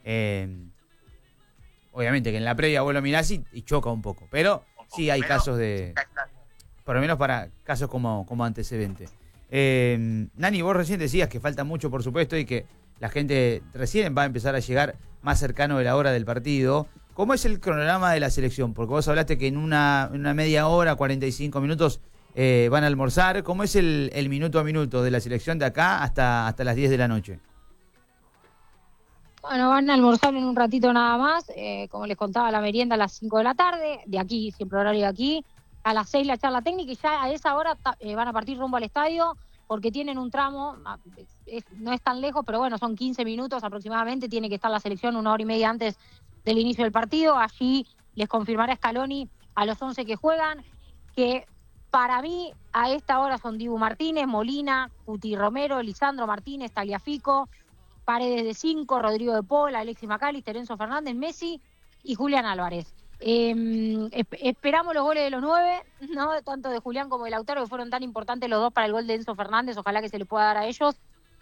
Obviamente que en la previa vos lo mirás y choca un poco, pero sí hay casos de... Por lo menos para casos como antecedente. Nani, vos recién decías que falta mucho, por supuesto, y que la gente recién va a empezar a llegar más cercano de la hora del partido. ¿Cómo es el cronograma de la selección? Porque vos hablaste que en una media hora, 45 minutos, van a almorzar. ¿Cómo es el minuto a minuto de la selección de acá hasta las 10 de la noche? Bueno, van a almorzar en un ratito nada más. Como les contaba, la merienda a las 5 de la tarde, de aquí, siempre horario de aquí. A las 6 la charla técnica y ya a esa hora van a partir rumbo al estadio porque tienen un tramo, no es tan lejos, pero bueno, son 15 minutos aproximadamente, tiene que estar la selección 1 hora y media antes del inicio del partido. Allí les confirmará Scaloni a los 11 que juegan, que para mí a esta hora son Dibu Martínez, Molina, Cuti Romero, Lisandro Martínez, Tagliafico, Paredes de 5, Rodrigo de Paul, Alexis McAllister, Enzo Fernández, Messi y Julián Álvarez. Esperamos los goles de los 9, ¿no? Tanto de Julián como de Lautaro, que fueron tan importantes los dos para el gol de Enzo Fernández. Ojalá que se le pueda dar a ellos.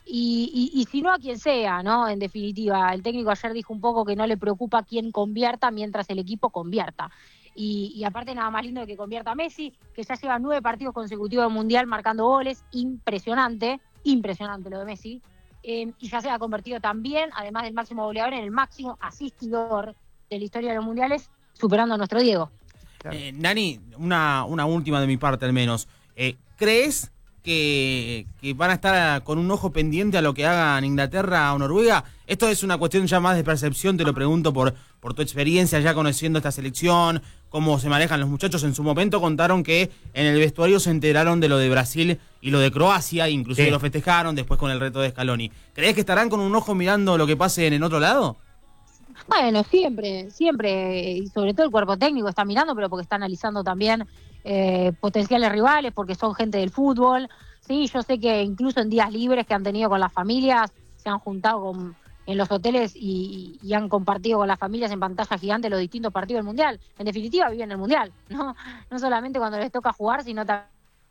Y si no, a quien sea, ¿no? En definitiva, el técnico ayer dijo un poco que no le preocupa quién convierta mientras el equipo convierta. Y aparte, nada más lindo de que convierta Messi, que ya lleva 9 partidos consecutivos del Mundial marcando goles. Impresionante lo de Messi. Y ya se ha convertido también, además del máximo goleador, en el máximo asistidor de la historia de los mundiales, superando a nuestro Diego. Nani, una última de mi parte al menos. ¿Crees que van a estar con un ojo pendiente a lo que hagan Inglaterra o Noruega? Esto es una cuestión ya más de percepción, te lo pregunto por tu experiencia ya conociendo esta selección, cómo se manejan los muchachos. En su momento contaron que en el vestuario se enteraron de lo de Brasil y lo de Croacia, inclusive lo festejaron después con el reto de Scaloni. ¿Crees que estarán con un ojo mirando lo que pase en el otro lado? Bueno, siempre, y sobre todo el cuerpo técnico está mirando, pero porque está analizando también potenciales rivales, porque son gente del fútbol. Sí, yo sé que incluso en días libres que han tenido con las familias, se han juntado en los hoteles y han compartido con las familias en pantalla gigante los distintos partidos del Mundial. En definitiva, viven el Mundial, no solamente cuando les toca jugar, sino también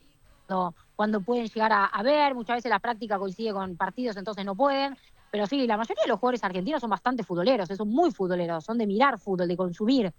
cuando pueden llegar a ver. Muchas veces la práctica coincide con partidos, entonces no pueden. Pero sí, la mayoría de los jugadores argentinos son bastante futboleros, son muy futboleros, son de mirar fútbol, de consumir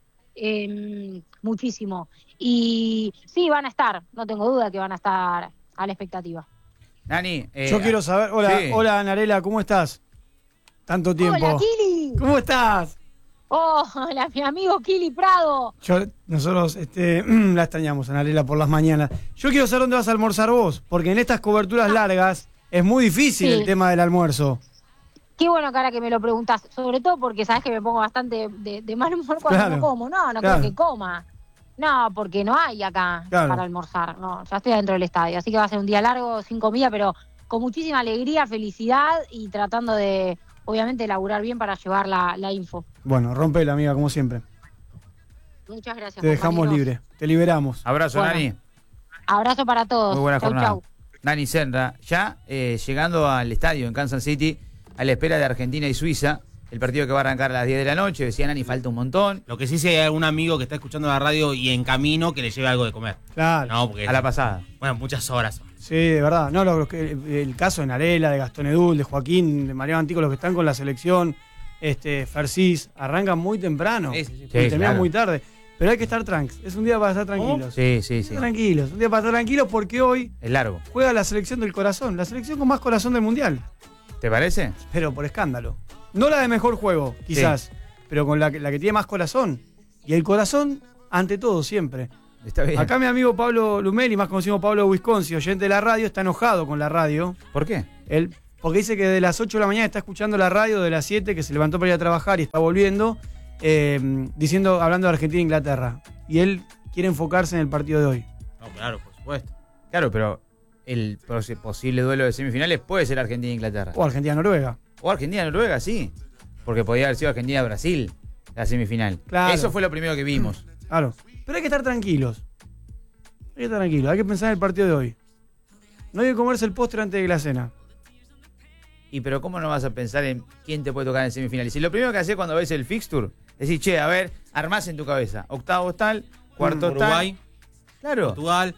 muchísimo. Y sí, van a estar, no tengo duda que van a estar a la expectativa. Nani, yo quiero saber, hola Narela, ¿cómo estás? Tanto tiempo. Hola, Kili. ¿Cómo estás? Oh, hola, mi amigo Kili Prado. Nosotros la extrañamos a Narela por las mañanas. Yo quiero saber dónde vas a almorzar vos, porque en estas coberturas largas es muy difícil el tema del almuerzo. Qué bueno que ahora que me lo preguntás, sobre todo porque sabes que me pongo bastante de mal humor cuando no como. No creo que coma. No, porque no hay acá para almorzar. No, ya estoy adentro del estadio, así que va a ser un día largo, sin comida, pero con muchísima alegría, felicidad y tratando de, obviamente, laburar bien para llevar la info. Bueno, rompela, amiga, como siempre. Muchas gracias. Te dejamos libre, te liberamos. Abrazo, Nani. Abrazo para todos. Muy buena jornada. Chau. Nani Senra, ya llegando al estadio en Kansas City, a la espera de Argentina y Suiza, el partido que va a arrancar a las 10 de la noche. Decía Nani, falta un montón. Lo que sí, si hay algún amigo que está escuchando la radio y en camino, que le lleve algo de comer. Claro. No, porque a la pasada. Bueno, muchas horas. Sí, de verdad. No, el caso de Narela, de Gastón Edul, de Joaquín, de Mariano Antico, los que están con la selección, Fercis, arrancan muy temprano y terminan muy tarde. Pero hay que estar es un día para estar tranquilos. Sí. Tranquilos, un día para estar tranquilos porque hoy es largo. Juega la selección del corazón, la selección con más corazón del Mundial. ¿Te parece? Pero por escándalo. No la de mejor juego, quizás, pero con la que tiene más corazón. Y el corazón, ante todo, siempre. Está bien. Acá mi amigo Pablo Lumeli, más conocido como Pablo Wisconsin, oyente de la radio, está enojado con la radio. ¿Por qué? Porque dice que de las 8 de la mañana está escuchando la radio, de las 7 que se levantó para ir a trabajar y está volviendo, hablando de Argentina e Inglaterra. Y él quiere enfocarse en el partido de hoy. No, claro, por supuesto. Claro, pero el posible duelo de semifinales puede ser Argentina e Inglaterra. O Argentina-Noruega. O Argentina-Noruega, sí. Porque podría haber sido Argentina-Brasil la semifinal. Claro. Eso fue lo primero que vimos. Claro. Pero hay que estar tranquilos. Hay que pensar en el partido de hoy. No hay que comerse el postre antes de la cena. Y pero ¿cómo no vas a pensar en quién te puede tocar en semifinales? Si lo primero que haces cuando ves el fixture, decís, che, a ver, armás en tu cabeza. Octavos tal, cuartos tal. Uruguay, Claro. Portugal.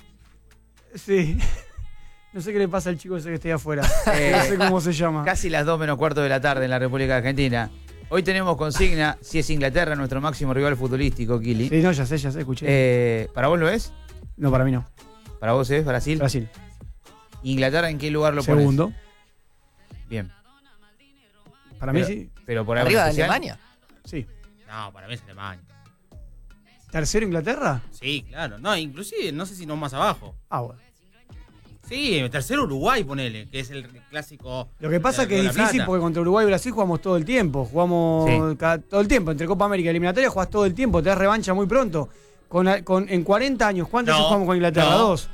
Sí. No sé qué le pasa al chico ese que está ahí afuera. No sé cómo se llama. Casi las 2 menos cuarto de la tarde en la República Argentina. Hoy tenemos consigna, si es Inglaterra nuestro máximo rival futbolístico, Kili. Sí, no, ya sé, escuché. ¿Para vos lo es? No, para mí no. ¿Para vos es Brasil? Brasil. ¿Inglaterra en qué lugar lo pones? Segundo. Bien. Para mí sí. Pero por ¿Arriba de especial? Alemania? Sí. No, para mí es Alemania. ¿Tercero Inglaterra? Sí, claro. No, inclusive, no sé si no más abajo. Ah, bueno. Sí, tercero Uruguay, ponele, que es el clásico. Lo que pasa es que es de La difícil Plata. porque contra Uruguay y Brasil jugamos todo el tiempo. Jugamos todo el tiempo. Entre Copa América y eliminatoria jugás todo el tiempo. Te das revancha muy pronto. En 40 años, ¿cuántas veces jugamos con Inglaterra? ¿2?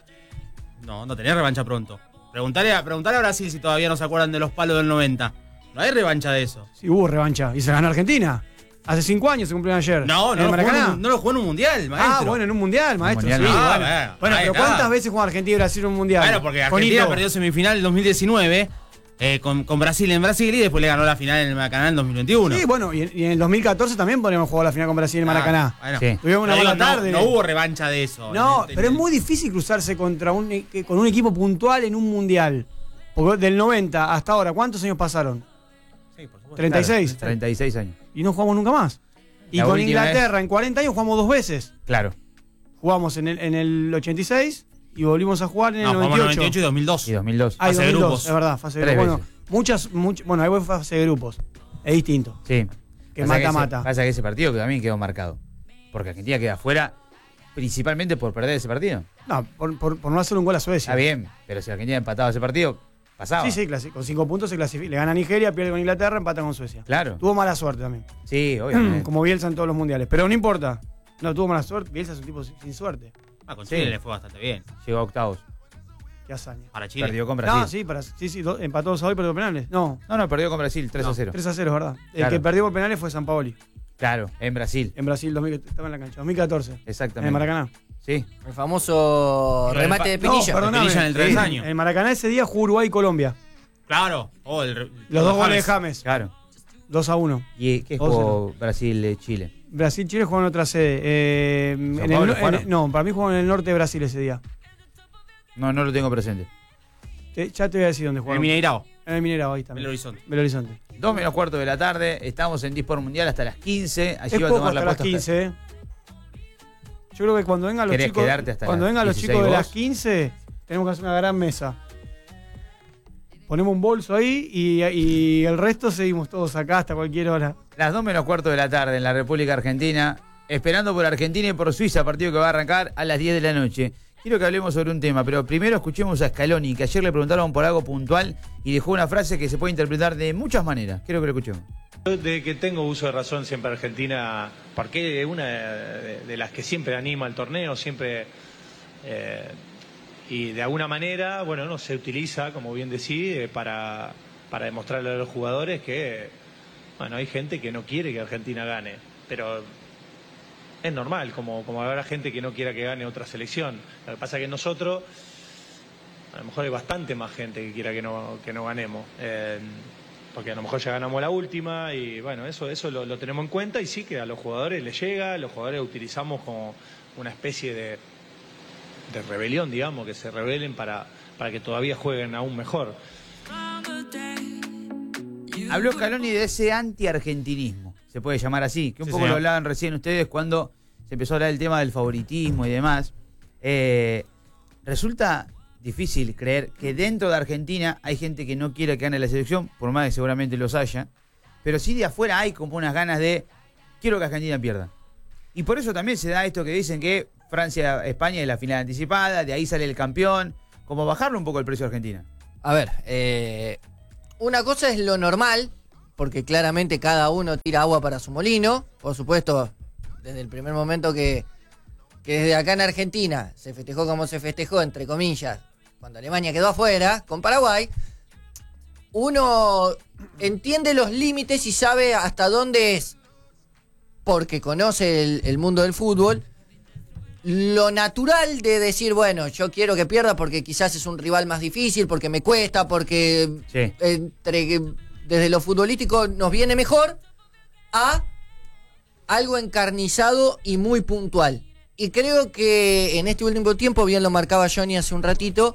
No tenés revancha pronto. Preguntale a Brasil si todavía no se acuerdan de los palos del 90. No hay revancha de eso. Sí, hubo revancha. Y se ganó Argentina. Hace 5 años se cumplieron ayer. No lo jugó en un mundial, maestro. Ah, bueno, en un mundial, maestro. Mundial, sí, no, bueno, pero ¿cuántas veces jugó Argentina y Brasil en un mundial? Bueno, porque Argentina Bonito. perdió semifinal en 2019 con Brasil en Brasil y después le ganó la final en el Maracaná en 2021. Sí, bueno, y en el 2014 también podríamos jugar la final con Brasil en Maracaná. Bueno, Sí. Tuvimos una Pero buena digo, tarde. No hubo revancha de eso. No, pero es muy difícil cruzarse contra con un equipo puntual en un mundial. Porque del 90 hasta ahora, ¿cuántos años pasaron? Sí, por supuesto. 36. Claro, 36 años. Y no jugamos nunca más. Y La con última Inglaterra en 40 años jugamos 2 veces. Claro. Jugamos en el 86 y volvimos a jugar en el Jugamos en 98. 98 y 2002. Y 2002. Ah, y Fase de 2002, grupos. es verdad, fase de 3 grupos. veces. Bueno, bueno, ahí fue fase de grupos. Es distinto. Sí. Que Pasa mata. Pasa que ese partido que también quedó marcado. Porque Argentina queda afuera principalmente por perder ese partido. No, por no hacer un gol a Suecia. Está bien, pero si Argentina empataba ese partido, pasaba. Sí, con 5 puntos se clasifica. Le gana a Nigeria, pierde con Inglaterra, empata con Suecia. Claro. Tuvo mala suerte también. Sí, obviamente. Como Bielsa en todos los mundiales. Pero no importa. No, tuvo mala suerte. Bielsa es un tipo sin suerte. Con Sí. Chile le fue bastante bien. Llegó a octavos. Qué hazaña. Para Chile. Perdió con Brasil. No, sí, empató 2-2 y perdió penales. No, No, perdió con Brasil 3-0. 3-0, es verdad. El Claro. que perdió por penales fue Sampaoli. Claro, en Brasil. En Brasil, estaba en la cancha. 2014. Exactamente. En el Maracaná. Sí. El famoso Pero remate de Pinilla. perdóname. Pinilla en el travesaño. En el Maracaná ese día jugó Uruguay y Colombia. Claro. Los 2 goles de James. Claro. 2-1. ¿Y qué 2-0. jugó Brasil-Chile? Brasil-Chile jugó en otra sede. ¿San Pablo jugaron? No, para mí jugó en el norte de Brasil ese día. No lo tengo presente. Ya te voy a decir dónde El jugaron. Mineirao. En el Mineirao, ahí también. Belo Horizonte. Belo Horizonte. 2 menos cuarto de la tarde. Estamos en Disport Mundial hasta las 15. Allí Es va a poco tomar la hasta las posta. 15, ¿eh? Yo creo que cuando vengan los ¿Querés chicos, quedarte hasta cuando las vengan los 16 chicos de vos? las 15, tenemos que hacer una gran mesa. Ponemos un bolso ahí y el resto seguimos todos acá hasta cualquier hora. Las 2 menos cuarto de la tarde en la República Argentina. Esperando por Argentina y por Suiza, partido que va a arrancar a las 10 de la noche. Quiero que hablemos sobre un tema, pero primero escuchemos a Scaloni, que ayer le preguntaron por algo puntual y dejó una frase que se puede interpretar de muchas maneras. Quiero que lo escuchemos. De que tengo uso de razón siempre Argentina, porque es una de las que siempre anima al torneo, siempre y de alguna manera, bueno, no se utiliza, como bien decís, para demostrarle a los jugadores que, bueno, hay gente que no quiere que Argentina gane, pero es normal, como habrá gente que no quiera que gane otra selección. Lo que pasa es que nosotros, a lo mejor hay bastante más gente que quiera que no ganemos. Porque a lo mejor ya ganamos la última y bueno, eso lo tenemos en cuenta y sí que a los jugadores les llega, los jugadores utilizamos como una especie de rebelión, digamos, que se rebelen para que todavía jueguen aún mejor. Habló Scaloni de ese anti-argentinismo, se puede llamar así, que un Sí, poco señor. lo hablaban recién ustedes cuando se empezó a hablar del tema del favoritismo y demás. Resulta difícil creer que dentro de Argentina hay gente que no quiere que gane la selección, por más que seguramente los haya, pero sí de afuera hay como unas ganas de quiero que Argentina pierda. Y por eso también se da esto que dicen que Francia-España es la final anticipada, de ahí sale el campeón. ¿Cómo bajarle un poco el precio a Argentina? A ver, una cosa es lo normal, porque claramente cada uno tira agua para su molino. Por supuesto, desde el primer momento que desde acá en Argentina se festejó como se festejó, entre comillas, cuando Alemania quedó afuera, con Paraguay, uno entiende los límites y sabe hasta dónde es, porque conoce el mundo del fútbol, lo natural de decir, bueno, yo quiero que pierda porque quizás es un rival más difícil, porque me cuesta, porque desde lo futbolístico nos viene mejor, a algo encarnizado y muy puntual. Y creo que en este último tiempo, bien lo marcaba Johnny hace un ratito,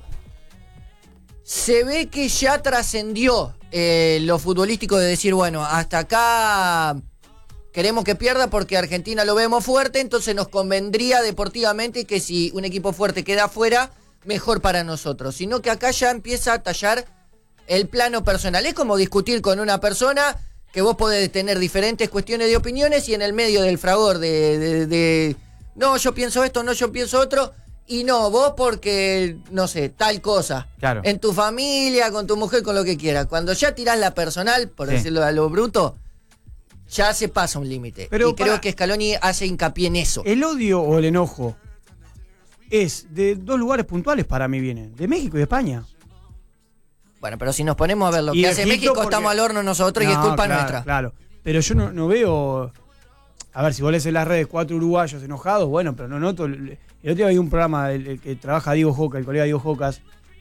se ve que ya trascendió lo futbolístico de decir, bueno, hasta acá queremos que pierda porque Argentina lo vemos fuerte, entonces nos convendría deportivamente que si un equipo fuerte queda afuera, mejor para nosotros. Sino que acá ya empieza a tallar el plano personal. Es como discutir con una persona que vos podés tener diferentes cuestiones de opiniones y en el medio del fragor de no, yo pienso esto, no, yo pienso otro, y no, vos porque, no sé, tal cosa. Claro. En tu familia, con tu mujer, con lo que quieras. Cuando ya tirás la personal, por decirlo a lo bruto, ya se pasa un límite. Y creo que Scaloni hace hincapié en eso. El odio o el enojo es de dos lugares puntuales para mí vienen, de México y de España. Bueno, pero si nos ponemos a ver lo que hace México, estamos al horno nosotros y es culpa nuestra. Claro, pero yo no veo... A ver, si vos lees en las redes 4 uruguayos enojados, bueno, pero no noto... El otro día había un programa el que trabaja Diego Joca, el colega Diego Jocas,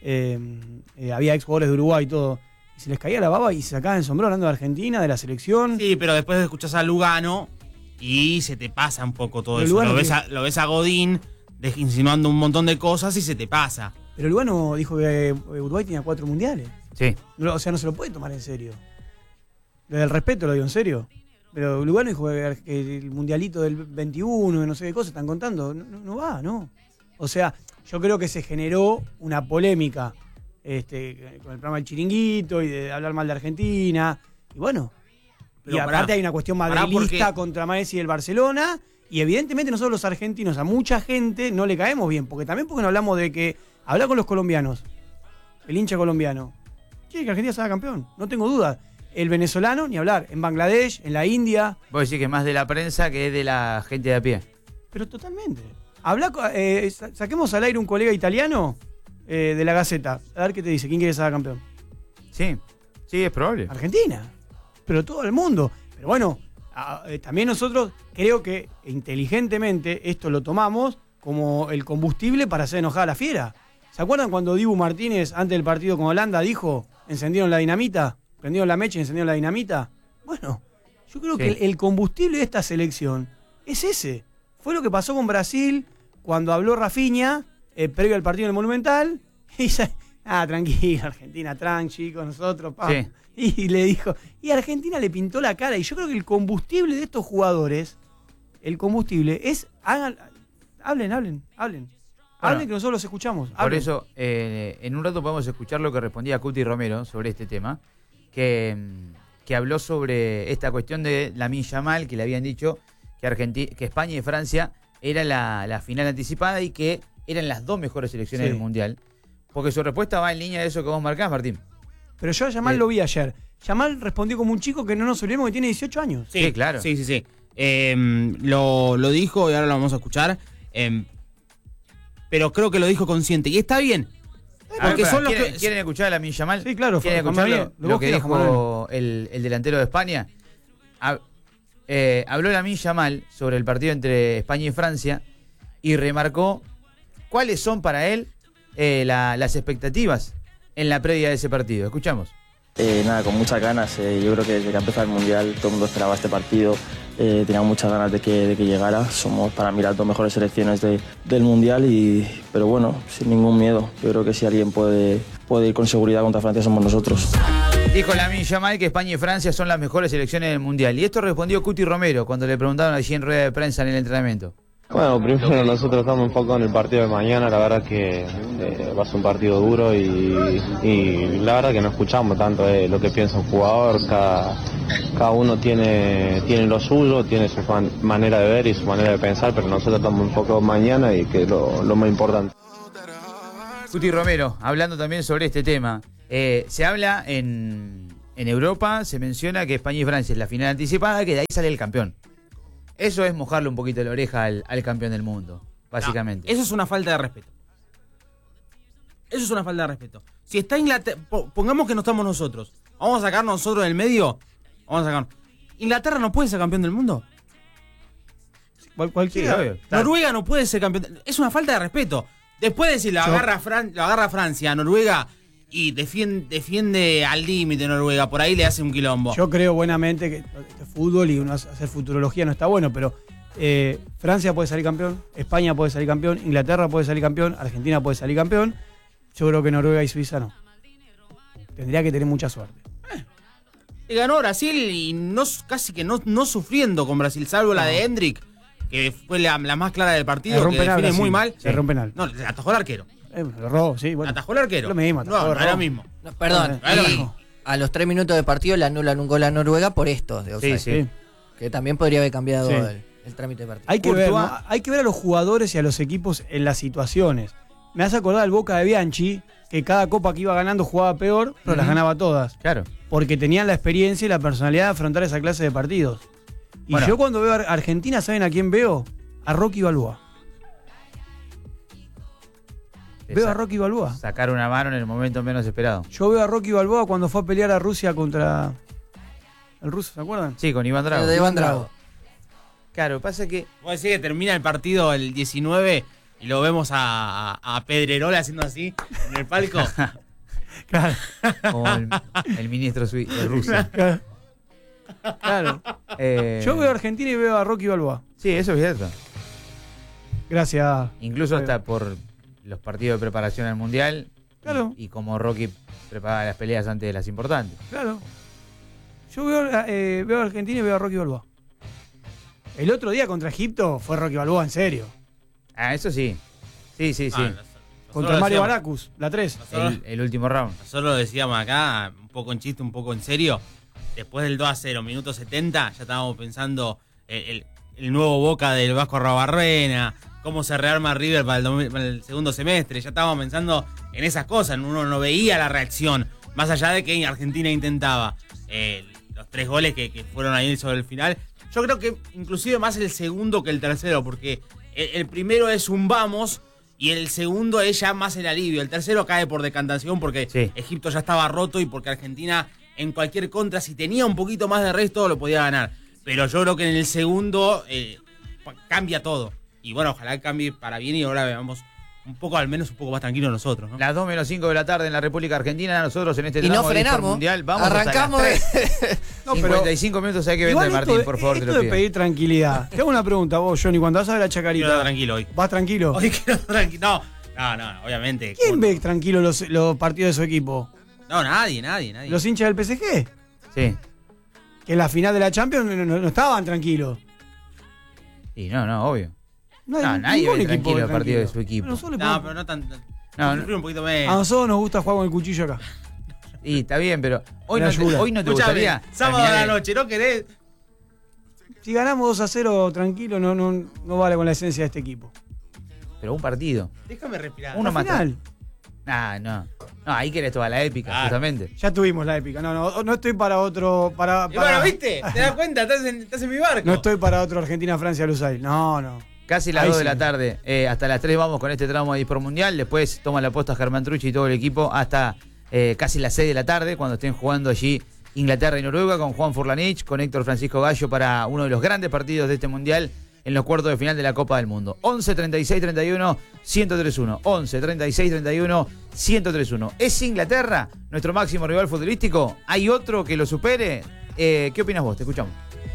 había ex jugadores de Uruguay y todo, y se les caía la baba y se sacaban el sombrero hablando de Argentina, de la selección. Sí, pero después escuchás a Lugano y se te pasa un poco todo eso. Lo ves a Godín insinuando un montón de cosas y se te pasa. Pero Lugano dijo que Uruguay tenía 4 mundiales. Sí. O sea, no se lo puede tomar en serio. Desde el respeto lo digo en serio. Pero Lugano dijo que el mundialito del 21, que no sé qué cosas están contando. No va, no. O sea, yo creo que se generó una polémica con el programa del Chiringuito y de hablar mal de Argentina. Y bueno, pero y aparte hay una cuestión madrilista contra Messi y el Barcelona. Y evidentemente nosotros los argentinos a mucha gente no le caemos bien. Porque no hablamos de que hablar con los colombianos, el hincha colombiano, quiere que Argentina sea campeón, no tengo duda. El venezolano, ni hablar, en Bangladesh, en la India. Vos decís que es más de la prensa que de la gente de a pie. Pero totalmente. Saquemos al aire un colega italiano de la Gaceta. A ver qué te dice. ¿Quién quiere ser campeón? Sí, es probable. Argentina. Pero todo el mundo. Pero bueno, también nosotros creo que inteligentemente esto lo tomamos como el combustible para hacer enojar a la fiera. ¿Se acuerdan cuando Dibu Martínez, antes del partido con Holanda, dijo, encendieron la dinamita? ¿Prendieron la mecha y encendieron la dinamita? Bueno, yo creo que el combustible de esta selección es ese. Fue lo que pasó con Brasil cuando habló Rafinha, previo al partido en el Monumental. Y tranquilo, Argentina, tranqui, con nosotros, pa. Sí. Y le dijo, y Argentina le pintó la cara. Y yo creo que el combustible de estos jugadores, es, hablen. Hablen que nosotros los escuchamos. Por eso, en un rato podemos escuchar lo que respondía Cuti Romero sobre este tema. Que habló sobre esta cuestión de Lamine Yamal, que le habían dicho que España y Francia era la final anticipada y que eran las dos mejores selecciones del Mundial. Porque su respuesta va en línea de eso que vos marcás, Martín. Pero yo a Yamal lo vi ayer. Yamal respondió como un chico que no nos olvidemos que tiene 18 años. Sí, claro. Sí. Lo dijo y ahora lo vamos a escuchar. Pero creo que lo dijo consciente. Y está bien. Porque son los que ¿quieren escuchar a Lamine Yamal? Sí, claro. ¿Quieren escuchar lo que dijo el delantero de España? Habló Lamine Yamal sobre el partido entre España y Francia y remarcó cuáles son para él las expectativas en la previa de ese partido. Escuchamos. Con muchas ganas. Yo creo que desde que empezó el Mundial todo el mundo esperaba este partido. Tenía muchas ganas de que llegara. Somos para mí las dos mejores selecciones del Mundial, pero bueno, sin ningún miedo. Yo creo que si alguien puede ir con seguridad contra Francia somos nosotros. Dijo Lamine Yamal que España y Francia son las mejores selecciones del Mundial. Y esto respondió Cuti Romero cuando le preguntaron allí en rueda de prensa en el entrenamiento. Bueno, primero nosotros estamos enfocados en el partido de mañana, la verdad que va a ser un partido duro y la verdad que no escuchamos tanto lo que piensa un jugador, cada uno tiene lo suyo, tiene su manera de ver y su manera de pensar, pero nosotros estamos enfocados mañana y que es lo más importante. Cuti Romero, hablando también sobre este tema, se habla en Europa, se menciona que España y Francia es la final anticipada, que de ahí sale el campeón. Eso es mojarle un poquito la oreja al campeón del mundo, básicamente. No, eso es una falta de respeto. Eso es una falta de respeto. Si está Inglaterra, pongamos que no estamos nosotros, vamos a sacarnos nosotros del medio, vamos a sacarnos. ¿Inglaterra no puede ser campeón del mundo? Cualquiera. Sí, Noruega no puede ser campeón. Es una falta de respeto. Después de decir, lo agarra Francia, Noruega, y defiende al límite Noruega, por ahí le hace un quilombo. Yo creo buenamente que este fútbol y uno hacer futurología no está bueno, pero Francia puede salir campeón, España puede salir campeón, Inglaterra puede salir campeón, Argentina puede salir campeón. Yo creo que Noruega y Suiza no. Tendría que tener mucha suerte. Ganó Brasil y casi que no sufriendo con Brasil, salvo la de Hendrick, que fue la más clara del partido, que define muy mal. Se rompe penal. No, le atajó el arquero. Lo robó, sí, bueno. ¿Atajó el arquero? Lo mismo, no es lo mismo. No, perdón, a los 3 minutos de partido le anulan un gol a Noruega por esto de offside. Sí. Que también podría haber cambiado el trámite de partido. Hay que ver a los jugadores y a los equipos en las situaciones. Me hace acordar al Boca de Bianchi, que cada copa que iba ganando jugaba peor, pero las ganaba todas. Claro. Porque tenían la experiencia y la personalidad de afrontar esa clase de partidos. Y bueno, yo cuando veo a Argentina, ¿saben a quién veo? A Rocky Balboa. Veo a Rocky Balboa. Sacar una mano en el momento menos esperado. Yo veo a Rocky Balboa cuando fue a pelear a Rusia contra el ruso, ¿se acuerdan? Sí, con Iván Drago. De Iván Drago. Claro, pasa que... Vos decís que termina el partido el 19 y lo vemos a Pedrerol haciendo así en el palco. Claro. Como el ministro de Rusia. Claro. Yo veo a Argentina y veo a Rocky Balboa. Sí, eso es cierto. Gracias. Incluso hasta por los partidos de preparación al Mundial. Claro. Y como Rocky preparaba las peleas antes de las importantes. Claro. Yo veo a Argentina y veo a Rocky Balboa. El otro día contra Egipto fue Rocky Balboa, en serio. Ah, eso sí. Sí. Contra Mario Baracus, la 3. El último round. Nosotros lo decíamos acá, un poco en chiste, un poco en serio. Después del 2-0, minuto 70, ya estábamos pensando el nuevo Boca del Vasco Arrobarrena, cómo se rearma River para el segundo semestre. Ya estábamos pensando en esas cosas, uno no veía la reacción, más allá de que Argentina intentaba. Los 3 goles que fueron ahí sobre el final. Yo creo que inclusive más el segundo que el tercero, porque el primero es un vamos y el segundo es ya más el alivio. El tercero cae por decantación porque Egipto ya estaba roto y porque Argentina en cualquier contra, si tenía un poquito más de resto, lo podía ganar. Pero yo creo que en el segundo cambia todo. Y bueno, ojalá cambie para bien y ahora veamos un poco, al menos un poco más tranquilos nosotros, ¿no? Las 2:05 de la tarde en la República Argentina, nosotros en este tramo no frenamos, mundial vamos arrancamos. hasta las 3. 55 minutos hay que vender, Martín, por favor, te lo pido. pido. De pedir tranquilidad. Te hago una pregunta vos, Johnny, cuando vas a ver la Chacarita. Quiero tranquilo hoy. ¿Vas tranquilo? Hoy quiero tranquilo. No, obviamente. ¿Quién ve tranquilo los partidos de su equipo? No, nadie. ¿Los hinchas del PSG? Sí. Que en la final de la Champions no estaban tranquilos. Y no, obvio. Nadie ve tranquilo el partido de su equipo. Pero no tanto. Un poquito menos. A nosotros nos gusta jugar con el cuchillo acá. Y está bien, pero hoy no te gustaría. Sábado a la noche, ¿no querés? Si ganamos 2-0 tranquilo, no vale con la esencia de este equipo. Pero un partido. Déjame respirar. Uno más. Final. No, ahí querés toda la épica, justamente. Ya tuvimos la épica. No estoy para otro. Y bueno, ¿viste? ¿Te das cuenta? Estás en mi barco. No estoy para otro Argentina-Francia Lusail. No. Casi las 2 de la tarde. Hasta las 3 vamos con este tramo de Dispor Mundial. Después toma la posta Germán Trucci y todo el equipo hasta casi las 6 de la tarde, cuando estén jugando allí Inglaterra y Noruega, con Juan Furlanich, con Héctor Francisco Gallo, para uno de los grandes partidos de este Mundial en los cuartos de final de la Copa del Mundo. 11 36 31 1031. 11 36 31 1031. ¿Es Inglaterra nuestro máximo rival futbolístico? ¿Hay otro que lo supere? ¿Qué opinas vos? Te escuchamos.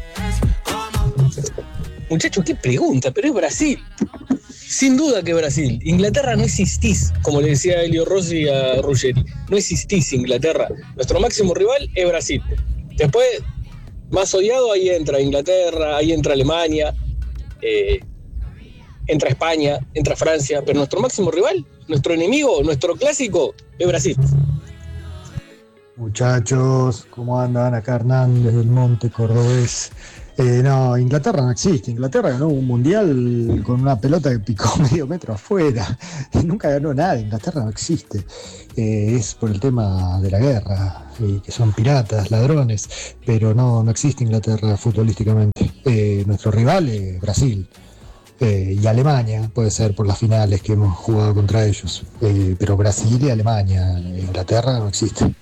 Muchachos, qué pregunta, pero es Brasil. Sin duda que Brasil. Inglaterra no existís, como le decía Elio Rossi a Ruggeri. No existís, Inglaterra. Nuestro máximo rival es Brasil. Después, más odiado, ahí entra Inglaterra, ahí entra Alemania. entra España, entra Francia, pero nuestro máximo rival, nuestro enemigo, nuestro clásico, es Brasil. Muchachos, ¿cómo andan? Acá Hernán desde el Monte Cordobés. No, Inglaterra no existe. Inglaterra ganó un mundial con una pelota que picó medio metro afuera. Nunca ganó nada. Inglaterra no existe. Es por el tema de la guerra, que son piratas, ladrones, pero no existe Inglaterra futbolísticamente. Nuestro rival es Brasil. Y Alemania, puede ser por las finales que hemos jugado contra ellos. Pero Brasil y Alemania, Inglaterra no existe.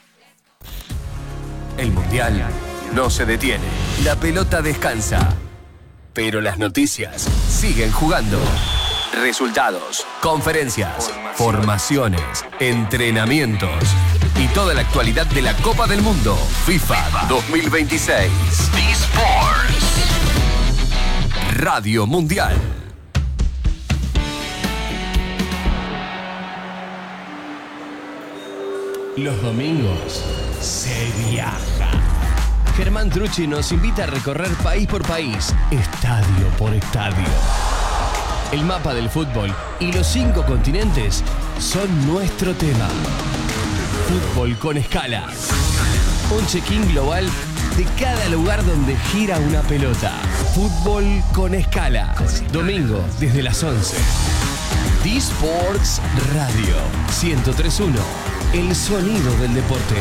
El mundial no se detiene. La pelota descansa. Pero las noticias siguen jugando. Resultados, conferencias, formaciones, entrenamientos y toda la actualidad de la Copa del Mundo FIFA 2026. eSports. Radio Mundial. Los domingos se viaja. Germán Trucci nos invita a recorrer país por país, estadio por estadio. El mapa del fútbol y los 5 continentes son nuestro tema. Fútbol con escala. Un check-in global de cada lugar donde gira una pelota. Fútbol con escala. Domingo desde las 11. eSports Radio 103.1. El sonido del deporte.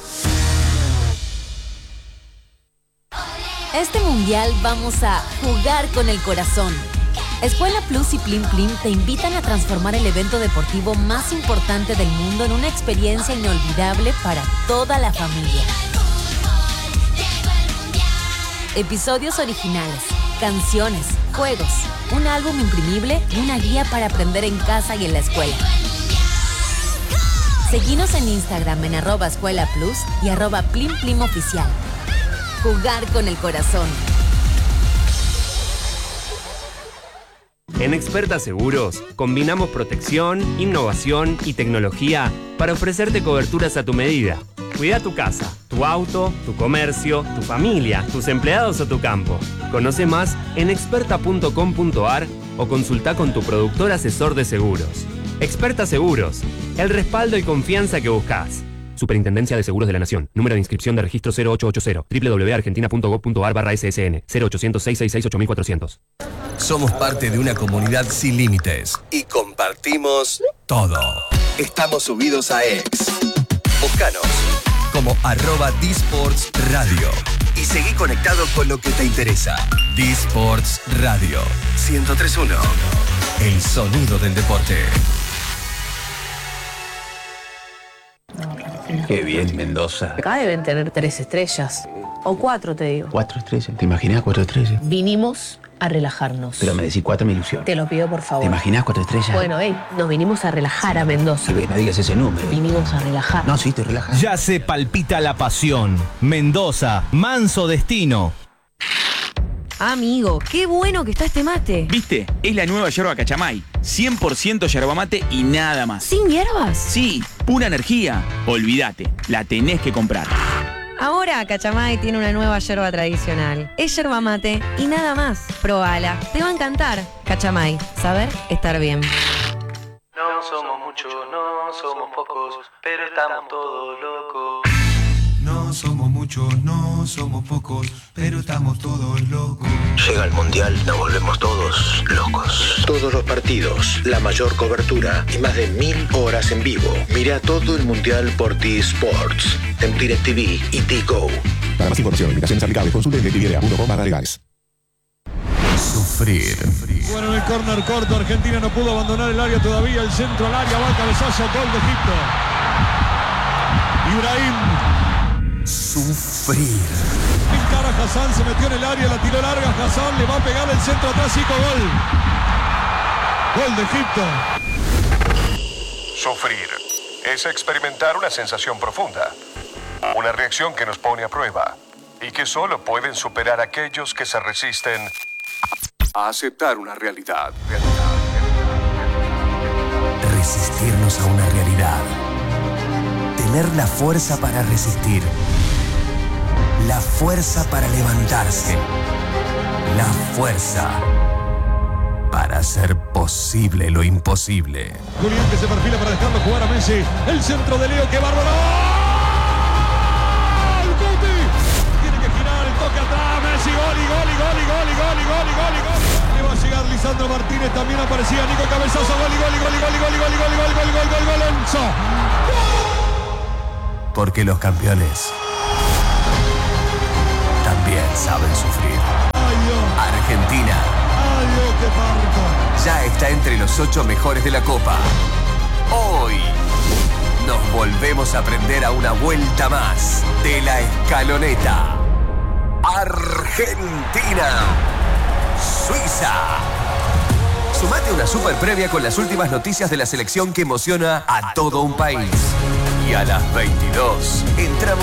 Este mundial vamos a jugar con el corazón. Escuela Plus y Plim Plim te invitan a transformar el evento deportivo más importante del mundo en una experiencia inolvidable para toda la familia. Episodios originales, canciones, juegos, un álbum imprimible y una guía para aprender en casa y en la escuela. Seguinos en Instagram en @escuelaplus y @PlimPlimOficial. Jugar con el corazón. En Experta Seguros, combinamos protección, innovación y tecnología para ofrecerte coberturas a tu medida. Cuida tu casa, tu auto, tu comercio, tu familia, tus empleados o tu campo. Conoce más en experta.com.ar o consulta con tu productor asesor de seguros. Experta Seguros, el respaldo y confianza que buscas. Superintendencia de Seguros de la Nación. Número de inscripción de registro 0880. www.argentina.gov.ar/ssn. 0800-666-8400. Somos parte de una comunidad sin límites y compartimos todo. Estamos subidos a X. Búscanos como @eSports Radio y seguí conectado con lo que te interesa. eSports Radio 103.1. El sonido del deporte. Qué bien, Mendoza. Acá deben tener 3 estrellas. O 4, te digo. 4 estrellas. ¿Te imaginas 4 estrellas? Vinimos a relajarnos. Pero me decís 4, me ilusión. Te lo pido, por favor. ¿Te imaginas 4 estrellas? Bueno, nos vinimos a relajar a Mendoza. No digas ese número. Vinimos a relajar. No, sí, te relajas. Ya se palpita la pasión. Mendoza, manso destino. Amigo, qué bueno que está este mate. ¿Viste? Es la nueva yerba Cachamay. 100% yerba mate y nada más. ¿Sin hierbas? Sí, pura energía. Olvídate, la tenés que comprar. Ahora Cachamay tiene una nueva yerba tradicional. Es yerba mate y nada más. Probala, te va a encantar. Cachamay, saber estar bien. No somos muchos, no somos pocos, pero estamos todos locos. No somos muchos, no somos pocos, pero estamos todos locos. Llega el mundial, nos volvemos todos locos. Todos los partidos, la mayor cobertura y más de 1000 horas en vivo. Mira todo el mundial por eSports, en DirecTV y Tigo. Para más información, limitaciones aplicables, consulte en DirecTV.com/legales. Sufrir. Bueno, en el córner corto, Argentina no pudo abandonar el área todavía. El centro al área, va el cabezazo, gol de Egipto. Ibrahim. Sufrir. Encara Hassan, se metió en el área, la tiró larga. Hassan le va a pegar el centro atrás y con gol. Gol de Egipto. Sufrir es experimentar una sensación profunda, una reacción que nos pone a prueba y que solo pueden superar aquellos que se resisten a aceptar una realidad. Resistirnos a una realidad. Tener la fuerza para resistir. La fuerza para levantarse. La fuerza para hacer posible lo imposible. Julián que se perfila para dejarlo jugar a Messi. El centro de Leo, qué bárbaro. ¡Gol! ¡Guti! Tiene que girar, el toque atrás. Messi, gol. Le va a llegar Lisandro Martínez, también aparecía Nico Cabezazo, gol. Enzo. Porque los campeones también saben sufrir. Argentina ya está entre los 8 mejores de la Copa. Hoy nos volvemos a aprender a una vuelta más de la escaloneta. Argentina, Suiza. Sumate a una super previa con las últimas noticias de la selección que emociona a todo un país. Y a las 22 entramos